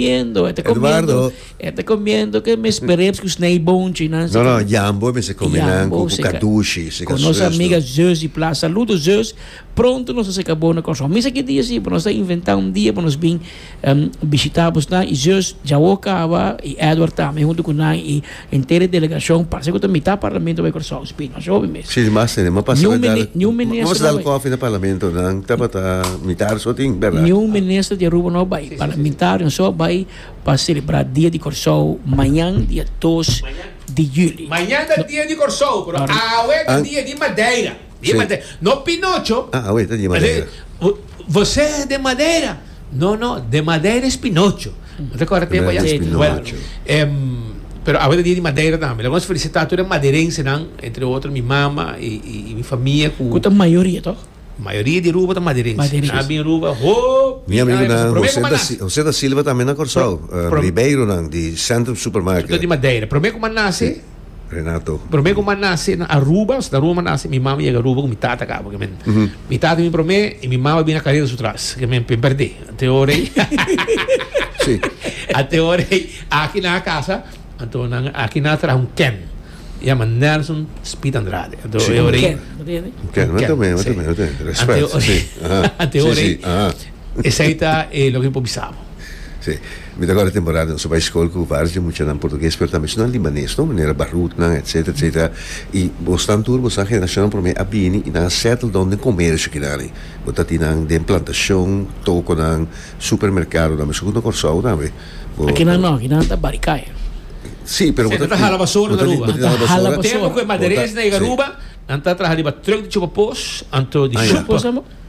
C: Está comendo que me esperemos que os nei bonchi, não?
B: Não, jambo, me se combinam com caduchi, se
C: com nossa amiga Zeus de Plaza. Saludos Zeus. Pronto nós se acabou na construção. Mas aqui dia sim, para nós inventar dia para nós vir visitarmos lá e Zeus já acaba e Edward também junto com nós e inteira delegação parece que também está parlamento vai construção, speed, mas ouve mesmo.
B: Sim, mas tem uma passada. Vamos dar o coffee no parlamento, não? Tá parlamentar só tem, verdade?
C: Nenhum ministro de Aruba não vai. Parlamentar só vai para celebrar dia de Corsol amanhã, dia 2 de julho.
A: Amanhã é dia de Corsol, pero é dia de Madeira. Não Pinocho.
B: Hoje é dia de Madeira.
A: Você é de Madeira? Não, de Madeira é Pinocho. Recorda tempo já? Bueno, pero agora é dia de Madeira também. Alguns felicitar toda madeirense, entre outros, minha mama e minha família.
C: Quanto maioria, tá?
A: Maioria de Aruba tá madeirense. Minha Aruba,
B: minha amiga José da Silva também na Corsol. Ribeiro, de Centro Supermarket.
A: De Madeira. Promê como nasce?
B: Renato.
A: Promê como nasce na Aruba, se da Aruba nasce, minha mama ia a Aruba com minha tata cá, porque minha tata me promê e minha mama vinha na carreira atrás, que me perdi. Até hora aí.
B: Sim.
A: Até hora aí, aqui na casa, então aqui na atrás Ken. Chama Nelson Speed Andrade. Então eu orei.
B: Ken, eu também. Respeito.
A: Até hora aí. Esse aí tá o que improvisava.
B: Sim. Mas agora a temporada não só vai escola com vários de muito em português, mas também não libanês, não maneira barruto, etc. E bostan tur, bostan geração para mim a bini e na settle down de comércio que dali. Bota tinang de plantação, toco nang supermercado, na segundo Corsol também.
C: Aqui não tá baricaia.
B: Sim, pero
A: bota jala basura na Aruba. Tempo que madeirense na Aruba, anta trabalha de truck de chupapos, anto de chupa.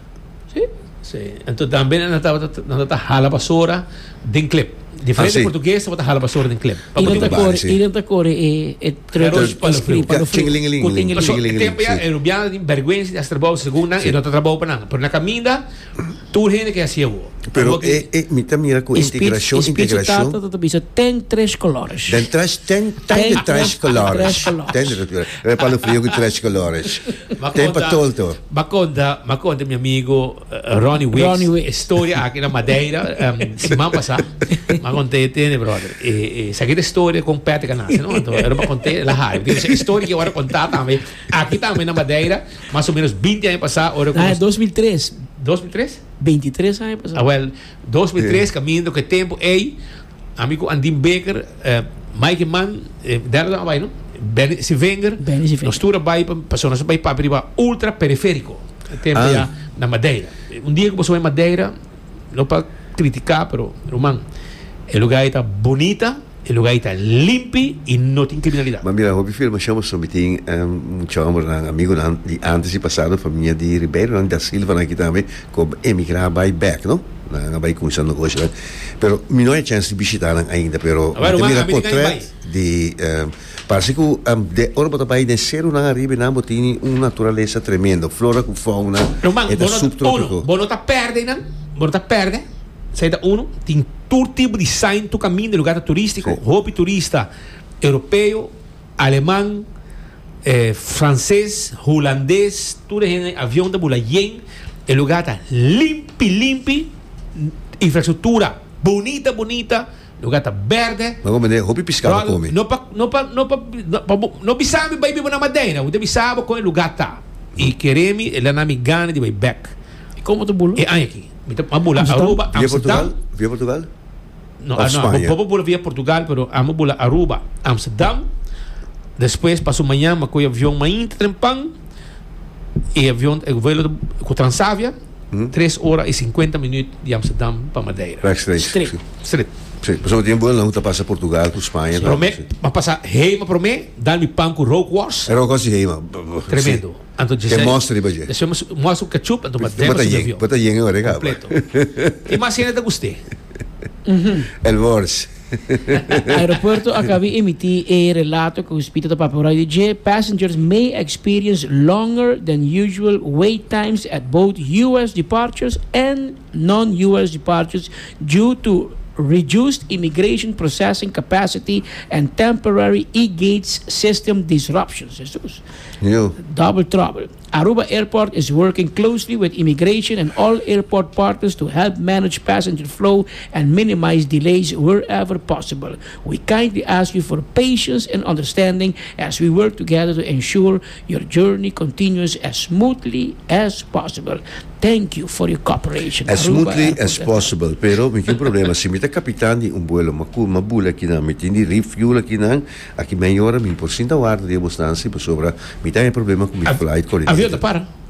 A: Sim. Então também não está jala basura de clip. Diferente de português, você jala basura de clip.
C: E não core é treros para o frio.
A: Tempo já é rubiana de vergonha de trabalho segunda e não está trabalho para nada. Por na caminha, tudo gente que assim eu.
B: Pero mira com integração.
C: Tem 3 colores.
B: Tem 3 colores. Tem para o frio com 3 colores. Tem para todo.
A: Maconda meu amigo Ronnie Wicks, história aqui na Madeira, semana passada. Contei, brother. Essa aqui é a história completa que nasce, não? Então, eu não contei lá raiva. Essa história que eu vou contar também. Aqui também na Madeira, mais ou menos 20 anos passados.
C: É 2003.
A: 2003?
C: 23 anos passados.
A: Well, 2003, caminho que tempo, amigo Andim Baker, Mike Mann, dela também, não? Benny Sivenger. Nós todos vai para ultra periférico. Tempo já na Madeira. Dia que você vai em Madeira, não para criticar, pero, Román, el lugar está bonita, el lugar está limpio y no tiene criminalidad.
B: Mas mira, hobby film chama someting chama um amigo de antes e passado, família de Ribeiro, da Silva aqui também, como emigrar by back, não? Vai começando negócio, pero me não é chance de visitar ainda, pero mira portrait de parece que de orba pai de ser una arriba na botini una naturaleza tremenda, flora com fauna,
A: é da subtrópico. Bono tá perde, não? Bono tá perde. Saída tem todo tipo de design do caminho de lugar turístico, roupa turista europeu, alemão, francês, holandês, tudo em avião da Bulayen, o lugar está limpo, infraestrutura bonita, o lugar está verde.
B: Mas como é, roupa piscada come.
A: Não bissabe vai vir na Madeira, o bissabe com o lugar tá. E queremos ele na migana de vai back.
C: E como tu bulu?
A: E aí aqui. Aruba, Amsterdam.
B: Via Portugal?
A: No, vamos via Portugal, pero vamos a Aruba, Amsterdam. Depois passo amanhã, mas com o avião mais trempão. E avião, o voo com Transavia, 3 horas e 50 minutos de Amsterdam para Madeira.
B: Straight. Sim, mas eu tinha boa não tá passa Portugal, com Espanha.
A: Mas passa Reima para mim, dá-me pão com Rogue Wars.
B: Era uma coisa de Reima.
A: Tremendo.
B: Que mostra de baje.
A: Mostra o ketchup, então
B: bota yen agora,
A: completo. Imagina te gostei.
B: El Bors.
C: Aeroporto acabei de emitir relato que o Hospital da Paparoy de passengers may experience longer than usual wait times at both U.S. departures and non-U.S. departures due to reduced immigration processing capacity and temporary e-gates system disruptions. Jesus. Double trouble. Aruba Airport is working closely with immigration and all airport partners to help manage passenger flow and minimize delays wherever possible. We kindly ask you for patience and understanding as we work together to ensure your journey continues as smoothly as possible. Thank you for your cooperation.
B: As smoothly as possible. Pero may problema. Si mita kapitan di vuelo mabula kina mitindi refuel kina aki mayora min porcento guarda di abastanza sobra mita may problema con mi flight correct.
A: Avião para.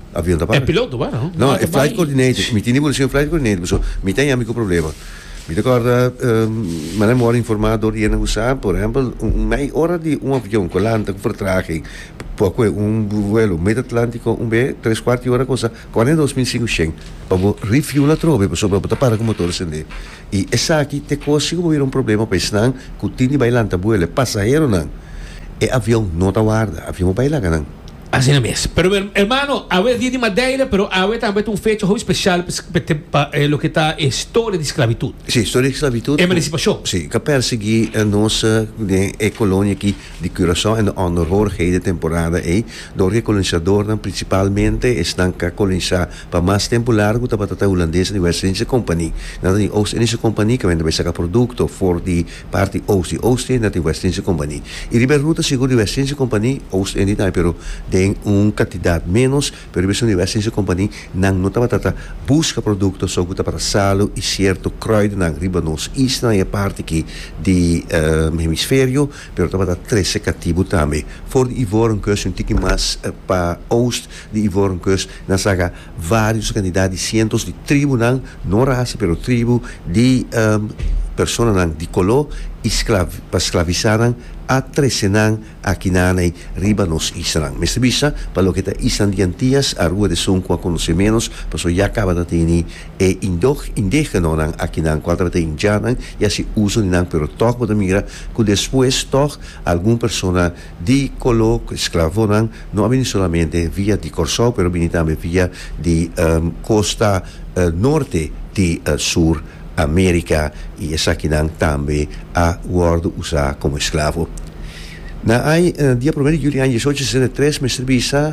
B: avião da para.
A: É piloto, não?
B: Não, é flight coordinator. Mi tiene evoluzione flight coordinator, so mi tem amico problema. Mi ricorda, ma ne muore informato di USA, per esempio, meia hora di un avião con l'anta, con vertraging, poi un vuelo mid-atlantico, 3/4 ora cosa, 42.500, proprio rifiuta troppo, per tapare come motore sende. E essa aqui te cosi come un problema, per esnan, che tini bailanta vuelo, passaggero nan, e avião não ta guarda, avião baila nan.
A: Así no es. Pero hermano, a ver, día de Madeira, pero a ver también un fecho muy especial para lo que está historia de esclavitud.
B: Sì, storia di schiavitù.
A: Emancipazione.
B: Sì, che persegui nostra colonia qui di Curaçao en de onderhoorigheden temporada door de colonizador principalmente is dan ka kolonisa pa mas tempo largo ta patata holandesa di West-Indische Compagnie. Na die Oost-Indische Compagnie que vende besa producto for die parti Oost en die West-Indische Compagnie. E riberuta seguro di West-Indische Compagnie Oost-Indische pero tem quantidade menos, pero a West-Indische Compagnie não nota batata busca produtos só para salo e certo kruiden nang riba nos isla e parte aqui de hemisfério, pero tava três cativo também. For de Ivorenkust um tiki mais para oost de Ivorenkust, na saga vários candidatos, cientos de tribo nang, não raça, pero tribo de personas nang de color esclavizaram a tresenang a kinanay riba nos islang. Mr. Bisa, palo kita isang diantias a rua de sunco a conocimientos, paso ya acaba de tini e indígena nang a kinang cuatro de indianan, ya si uso ninang pero toc de mira, que después toc alguna persona de color esclavo nang, no viene solamente via de Corsó, pero viene también via de costa norte de sur América e essa aqui também a guardo usar como escravo. Na dia 1 de julho de 1863, Mr. Bisa,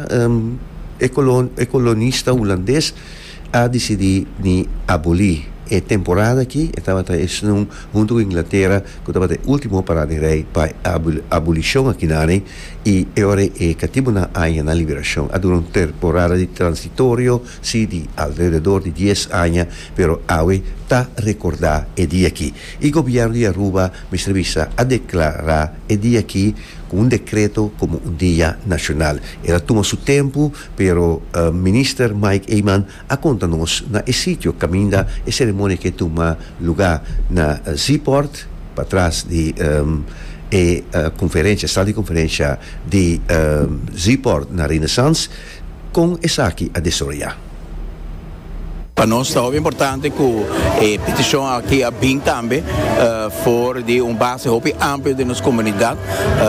B: colonista holandês, a decidir de abolir a temporada aqui, estava junto com a Inglaterra, que estava a última parada de rei para a abolição aqui na área, e agora é cativo na área na liberação. Há uma temporada de transitório, sim, de alrededor de 10 anos, pero agora está a recordar o dia aqui. E o governo de Aruba, Mr. Bisa, a declarar o dia aqui com decreto como dia nacional. Ela toma seu tempo, pero minister Mike Eyman a conta-nos na sítio caminda a cerimônia que toma lugar na Seaport, para trás de conferência, sala de conferência de Seaport na Renaissance, com essa aqui a desoriar.
E: Para nós é muito importante que a petição aqui a BIM também for de base amplo de nossa comunidade,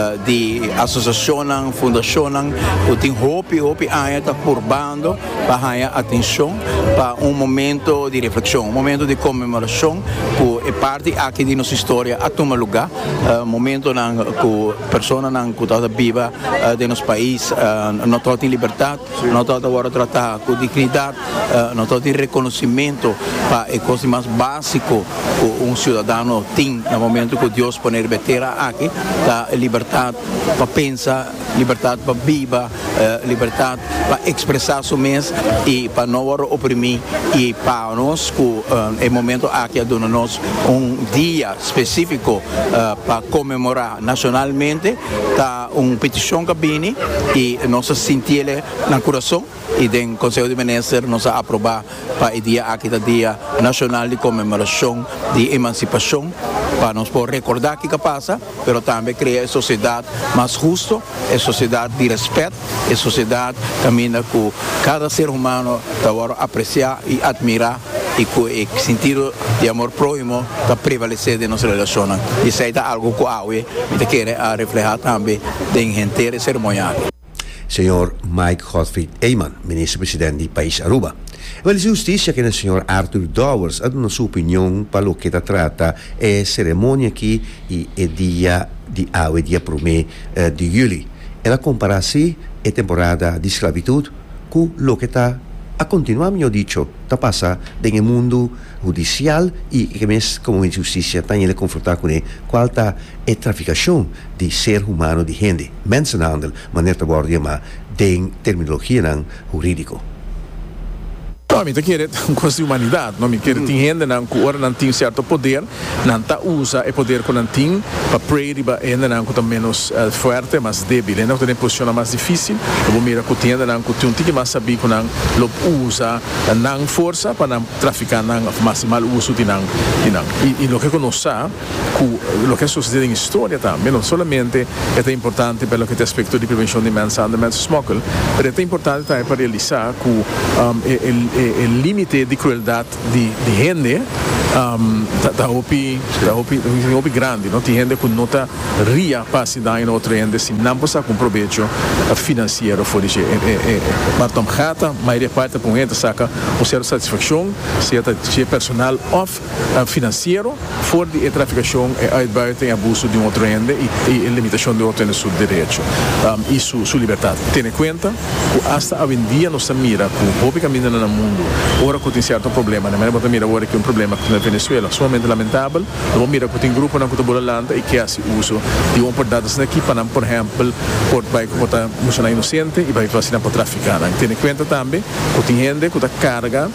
E: de associação, fundação, que tem hope está curbando para ganhar atenção para momento de reflexão, momento de comemoração, que é parte aqui de nossa história a tomar lugar, momento que pessoas que estão viva de nosso país não estão em liberdade, não estão agora tratar com dignidade, não estão em reconhecimento para a coisa mais básica que cidadão tem no momento que Deus põe betera aqui, da liberdade para pensar, liberdade para viver, liberdade para expressar seu mês e para não oprimir e para nós que é momento aqui dona-nos dia específico para comemorar nacionalmente, tá petição cabine e nós sentimos no coração e do Conselho de Ministros nós aprovar para o dia aqui do Dia Nacional de Comemoração de Emancipação, para nós poder recordar o que passa, mas também criar uma sociedade mais justa, uma sociedade de respeito, uma sociedade que caminha com cada ser humano para apreciar e admirar e com o sentido de amor próximo para prevalecer de nossa relação. Isso é algo que eu quero refletir também em inteira cerimônia.
B: Senhor Mike Godfrey Eyman, ministro-presidente do país Aruba. Well, la giustizia che il signor Arthur Dowers ha una sua opinione per lo che tratta è ceremonia qui e dia di aue dia prome di juli. E la comparasi e temporada di sclavitud con lo che sta a continuare, mio dicho, sta passa nel mondo judicial e che mes come giustizia sta nelle confrontar con qualta e trafficazione di ser umano di gente, mensenhandel, maniera guardia ma den terminologia nan juridico.
D: Não, me quer coisa de humanidade, não me quer tem gente não que ora não tem certo poder, não tá usa o poder que não tem para prender para ainda não que tá menos forte, mais débil, não tem posição mais difícil, eu mira que tem não que tem que mais saber que não lo usa não força para não traficar não maximal uso de não e lo que conosca lo que sucede em história também, não somente é importante pelo que tem aspecto de prevenção de mensagem de smuggle, mas é importante também para realizar que el límite de crueldade de gente da opi grande, não tem gente que não está ria para se dar em outra gente se não passa com proveito financeiro for isso mas tom gata maioria parte com gente saca o certa satisfação se é personal off financeiro for de traficação e uitbuiting e abuso de outro gente e limitação de outro em seu direito e sua liberdade. Tenha em conta que hasta hoje em dia nós mira que o caminho no mundo ora que tem certo problema, mas não mira ora que um problema na Venezuela, sumamente lamentável, não mira que tem grupo na Cotabolanda e que faz uso de oportunidades aqui para, por exemplo, por botar música inocente e vai fazer para traficar. Tenha em conta também que tem gente que está carga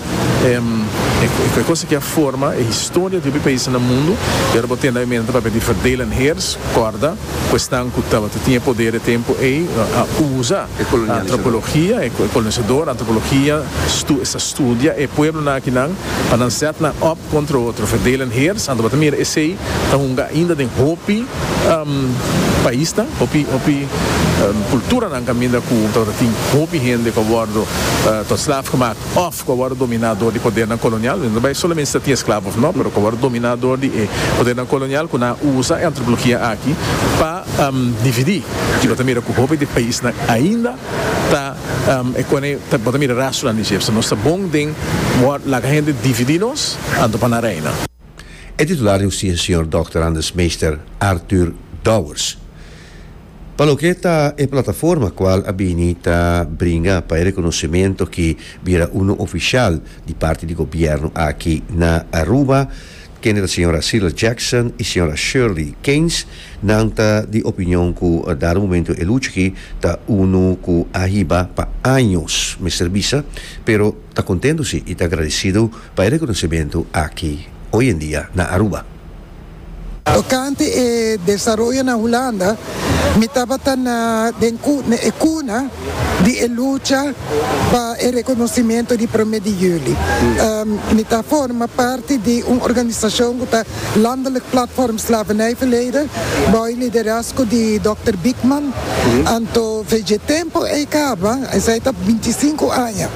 D: é coisa que a forma a história de países no mundo e agora botando a mente para pedir verdelen heers corda questão que tinha poder e tempo e usa a antropologia e colonizador antropologia essa estudia e povo na aqui não para não ser na op contra outro verdelen heers ando para mira esse tá ainda tem hopi país tá hopi cultura na caminho com tem hopi gente que guardo to slav gemaakt of que guardo dominador de poder na colonial não vai somente se tinha escravos não pero que guardo dominador de poder na colonial que na usa a antropologia aqui para dividir tipo também com hopi de país na ainda tá quando tá também racionalizar se nós bom tem la gente divididos ando para na reina.
B: É titular do senhor Dr. Anders Meister Arthur Dowers. Paloqueta é plataforma qual habilita bringa para o reconhecimento que vira oficial de parte do governo aqui na Aruba, que é a senhora Cyril Jackson e a senhora Shirley Keynes, nanta de opinião que dar momento é luta que está que arriba para anos me serviça, pero está contente e está agradecido para o reconhecimento aqui hoje em dia na Aruba.
F: Tocante e desarrollo na Holanda, me estava na cuna de luta para o reconhecimento de 1 de julho. Me forma parte de uma organização que está landelijk platform slavernijverleden, bij liderazgo de Dr. Bickman. Anto veje tempo e acaba, hij está 25 anos.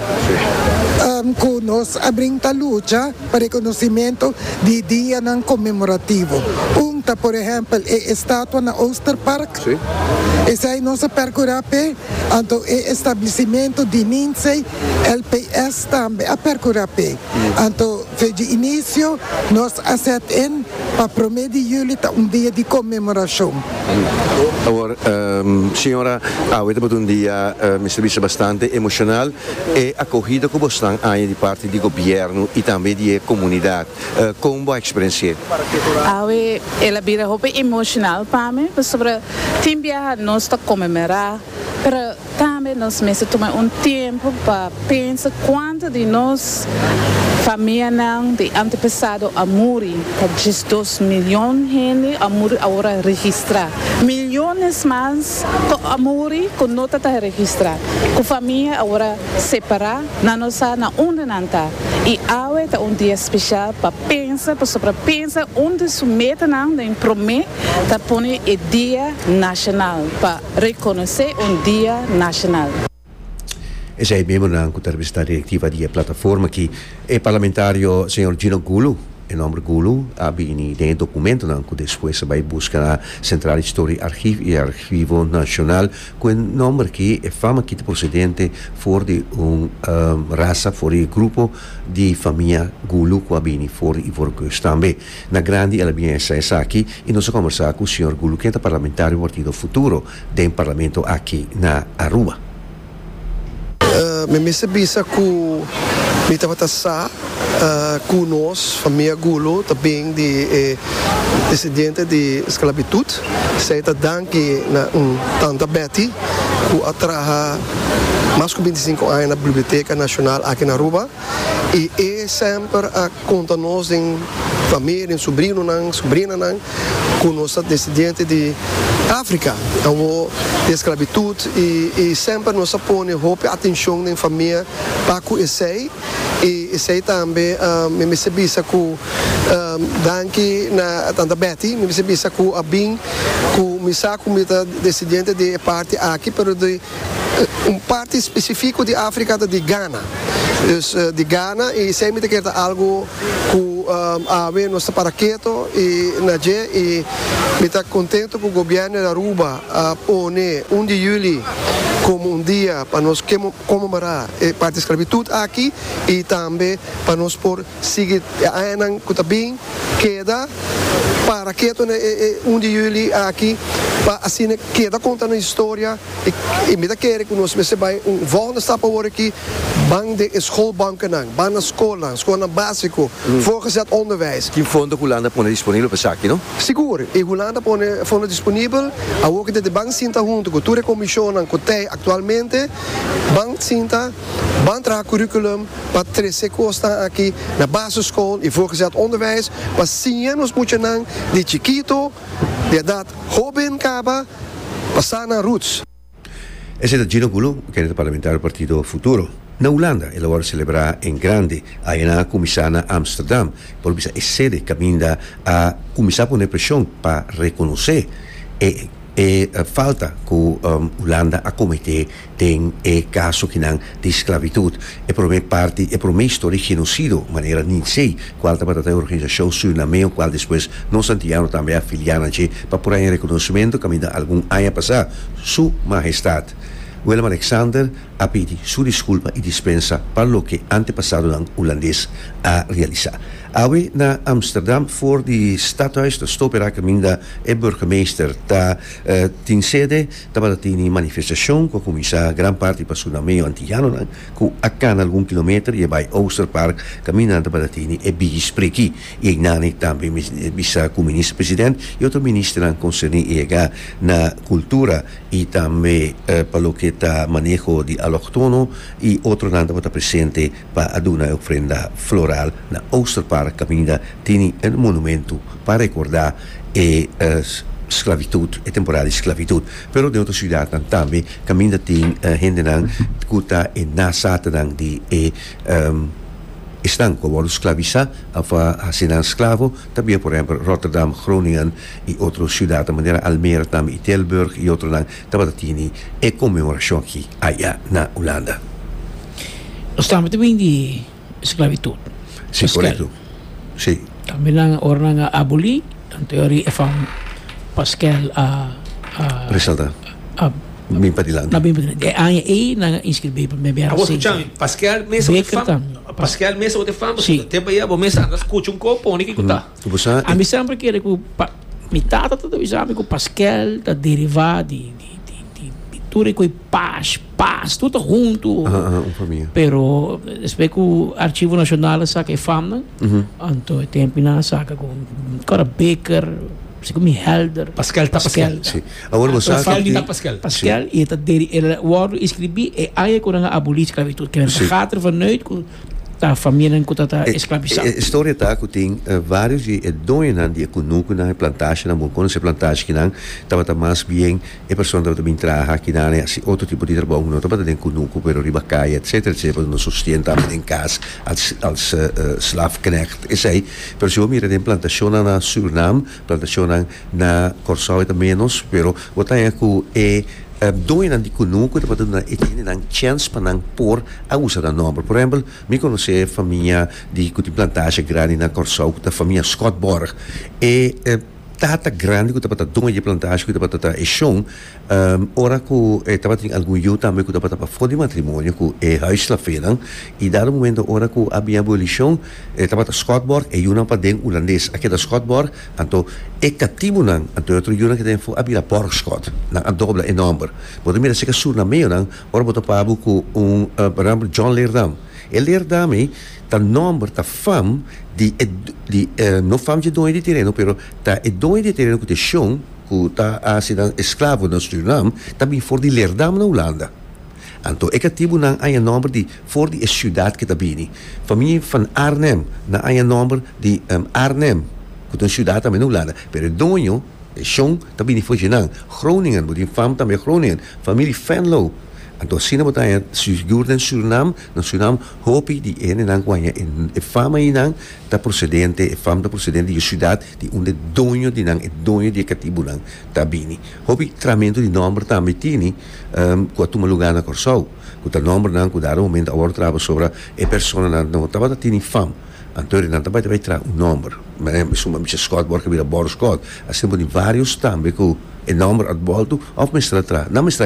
F: Que nós abrimos a luta para o reconhecimento de dia não comemorativo. Por exemplo, a estátua na Oosterpark. Essa é nossa percurape, então o estabelecimento de NINSEI, LPS também a percurape. Então, de início, nós aceitamos para 1 de julho dia de comemoração.
B: Agora, senhora, hoje é dia me serviço bastante emocional e acolhida com bastante de parte do governo e também da comunidade. Como a experiência?
G: Ela vira roupa emocional para mim, sobre timbia nós está comemorar, mas também nós mesmo tomamos tempo para pensar quanto de nós família não de antepassado a morrer, que 2 milhões de gente a morrer agora registrar, milhões mais a morrer que não está registrado, que família agora separar, na nossa na onde não está, e hoje é dia especial para pensar, sobre pensar onde se mete não de prometer, para pôr o dia nacional, para reconhecer dia nacional.
B: Esse é membro da entrevista diretiva da plataforma que é parlamentário senhor Gino Gulu, em nome Gulu, abini tem documento que depois vai buscar na Central História e Arquivo Nacional com nome que é fama que o presidente for de raça, for de grupo de família Gulu que abini for e for também. Na grande ela vem essa aqui e nós vamos conversar com o senhor Gulu, que é parlamentário do Partido Futuro do Parlamento aqui na Aruba.
H: Me sabia que me estava passar com nós, família Gulu, também de descendente de esclavitud. Sei que danke na tanta Betty que atraja mais de 25 anos na Biblioteca Nacional aqui na Aruba e sempre a conta-nos em família, em sobrinho, sobrina, com nossa descendente de África, de esclavitud e sempre nós põe atenção na família para que e também me percebi que danke na tanta Betty me percebi que a bem que me saco me descendente de parte aqui pero de parte específico de África de Ghana. Dus de Ghana e sempre que algo que a ver nossa paraqueto e naje e me está contento que o governo da Aruba pone 1 de julho como dia para nós comemorar a parte da esclavitud aqui e também para nós por seguir a Enan que também queda para que 1 de julho aqui para assim queda contando a história e me dá querer que nós vai volgende stap worden aqui bang de schoolbanken bang na escola básico voorgezet onderwijs
B: que fundo que Holanda põe disponível para aqui não
H: seguro e Holanda põe fundo disponível a o que de bank sinta junto com toda a comissão que tem atualmente bank sinta bantra curriculum para 13 costa aqui na basisschool e voorgezet onderwijs para 100 anos moeten de chiquito de edad joven caba passar na roots.
B: Esse é Gino Gulu, que é do parlamentar do Partido Futuro. Na Holanda, ele vai celebrar em grande a comissão na Amsterdam, por isso é sede que ainda a começar a pôr pressão para reconhecer a falta que a Holanda a cometer tem caso que não de esclavitud e por minha parte e por minha história de genocídio maneira nem sei qual a organização Suriname qual depois não Santiago também afiliada para por aí reconhecimento que ainda algum ano passado Sua Majestade Willem Alexander a pedir sua desculpa e dispensa para o que antepassado ng holandês a realizar. Awe na Amsterdam voor die stadhuis, de stopera caminda e burgemeester ta tin sede taba tini manifestação com comissa gran parte passuna meio antiano ku akan algum kilometer e by Oosterpark caminda taba tini e bi spreki e nani também bisa ku ministro presidente e outro ministro nan concerni ega na cultura e também pelo que ta manejo de allochtono e outro nan taba presente pa aduna ofrenda floral na Oosterpark caminda tini un monumento para recordar esclavitud e temporada de esclavitud pero de outra cidade também caminda tem gente nan kuta e nasata nan di estão como esclavizar a ser esclavo também por exemplo Rotterdam, Groningen e outras cidades de maneira Almere também e Tilburg e outro nan tabatatini e comemoração aqui allá na Holanda.
C: Estamos também de esclavitud.
B: Sim, correto. Sim.
C: Kami lang orang nga aboli, ang teori efang Pascal
B: Resalta. Bimpadilan.
C: Na bimpadilan. Ang na inscribe pa may biara.
A: Ako chang Pascal mesa o fam. Pascal mesa o fam. Tempo ya bo mesa andas kuchung ko poni ki kuta.
B: Kubusa.
C: Ami sempre querer ku mitata todo exame ku Pascal da derivar de tudo com paz, tudo junto.
B: Família.
C: Pero depois que o Arquivo Nacional saca fama, então tempo na saca com cara Becker, com Helder,
A: Pascal.
B: Sim. Agora você
A: sabe
C: Pascal e tá dele ele word escrevi e aí quando a abolir esclavitud que gaat er vanuit da família que está escravizada.
B: A história tá que tem vários e doinan de kunuku na plantagem na moncona se plantagem que não estava mais bem e pessoa estava bem trabalhar que não é assim outro tipo de trabalho não estava dentro kunuku pero ribacaia etc não sustenta em casa als slavknecht is aí pero se eu mira de plantação na Suriname plantação na Curaçao e menos pero o tá é que doinan di kunuku dapat na itini nang chance pa nang por a usa da nome. Por exemplo, mi conosce famiglia di kuti plantage grandi na Curaçao, da famiglia Scott Borg e tata grande que dapat donha de plantage que dapat ta eshon ora ku dapat tem algum yuta me que dapat para fora de matrimônio ku huis la fenan e dado momento ora ku abia abolition dapat Scott Borg e una pa den holandês aqui da Scott Borg anto e cativo nan anto outro yuna que tem fo abia Borg Scott na a dobla e number pode mira se que sur na meio nan ora bota pa abu ku por exemplo John Leerdam e Leerdam ta number ta fam di no fam de dono de terreno pero ta e dono de terreno que te chão que está sendo escravo no Suriname, também for de Leerdam na Holanda. Então, ik heb een eigen nummer die voor die ciudad que está bini. Familie van Arnhem, na eigen nummer die Arnhem, que een ciudad também na Holanda. Pero dono, Sjong, está bini voor Genang. Groningen, moet die fam também Groningen. Familie Venlo. Então, se não tem seguro em Suriname, no Suriname, hoop ik die ene nang kwanya in fama inang ta procedente, fama ta procedente de cidade de onde dono de nang dono de catibulang tabini. Hoop ik tramento di nombre também tini, quando uma lugar na Corsau, quando nombre nang quando era momento agora trava sobre e persona nang não tava tini fam. Antori nang também vai tra nombre. Mas insomma, mi Scott worka wieder Boris Scott. Assim, de vários também com o nombre at bolto of mistra tra. Na mistra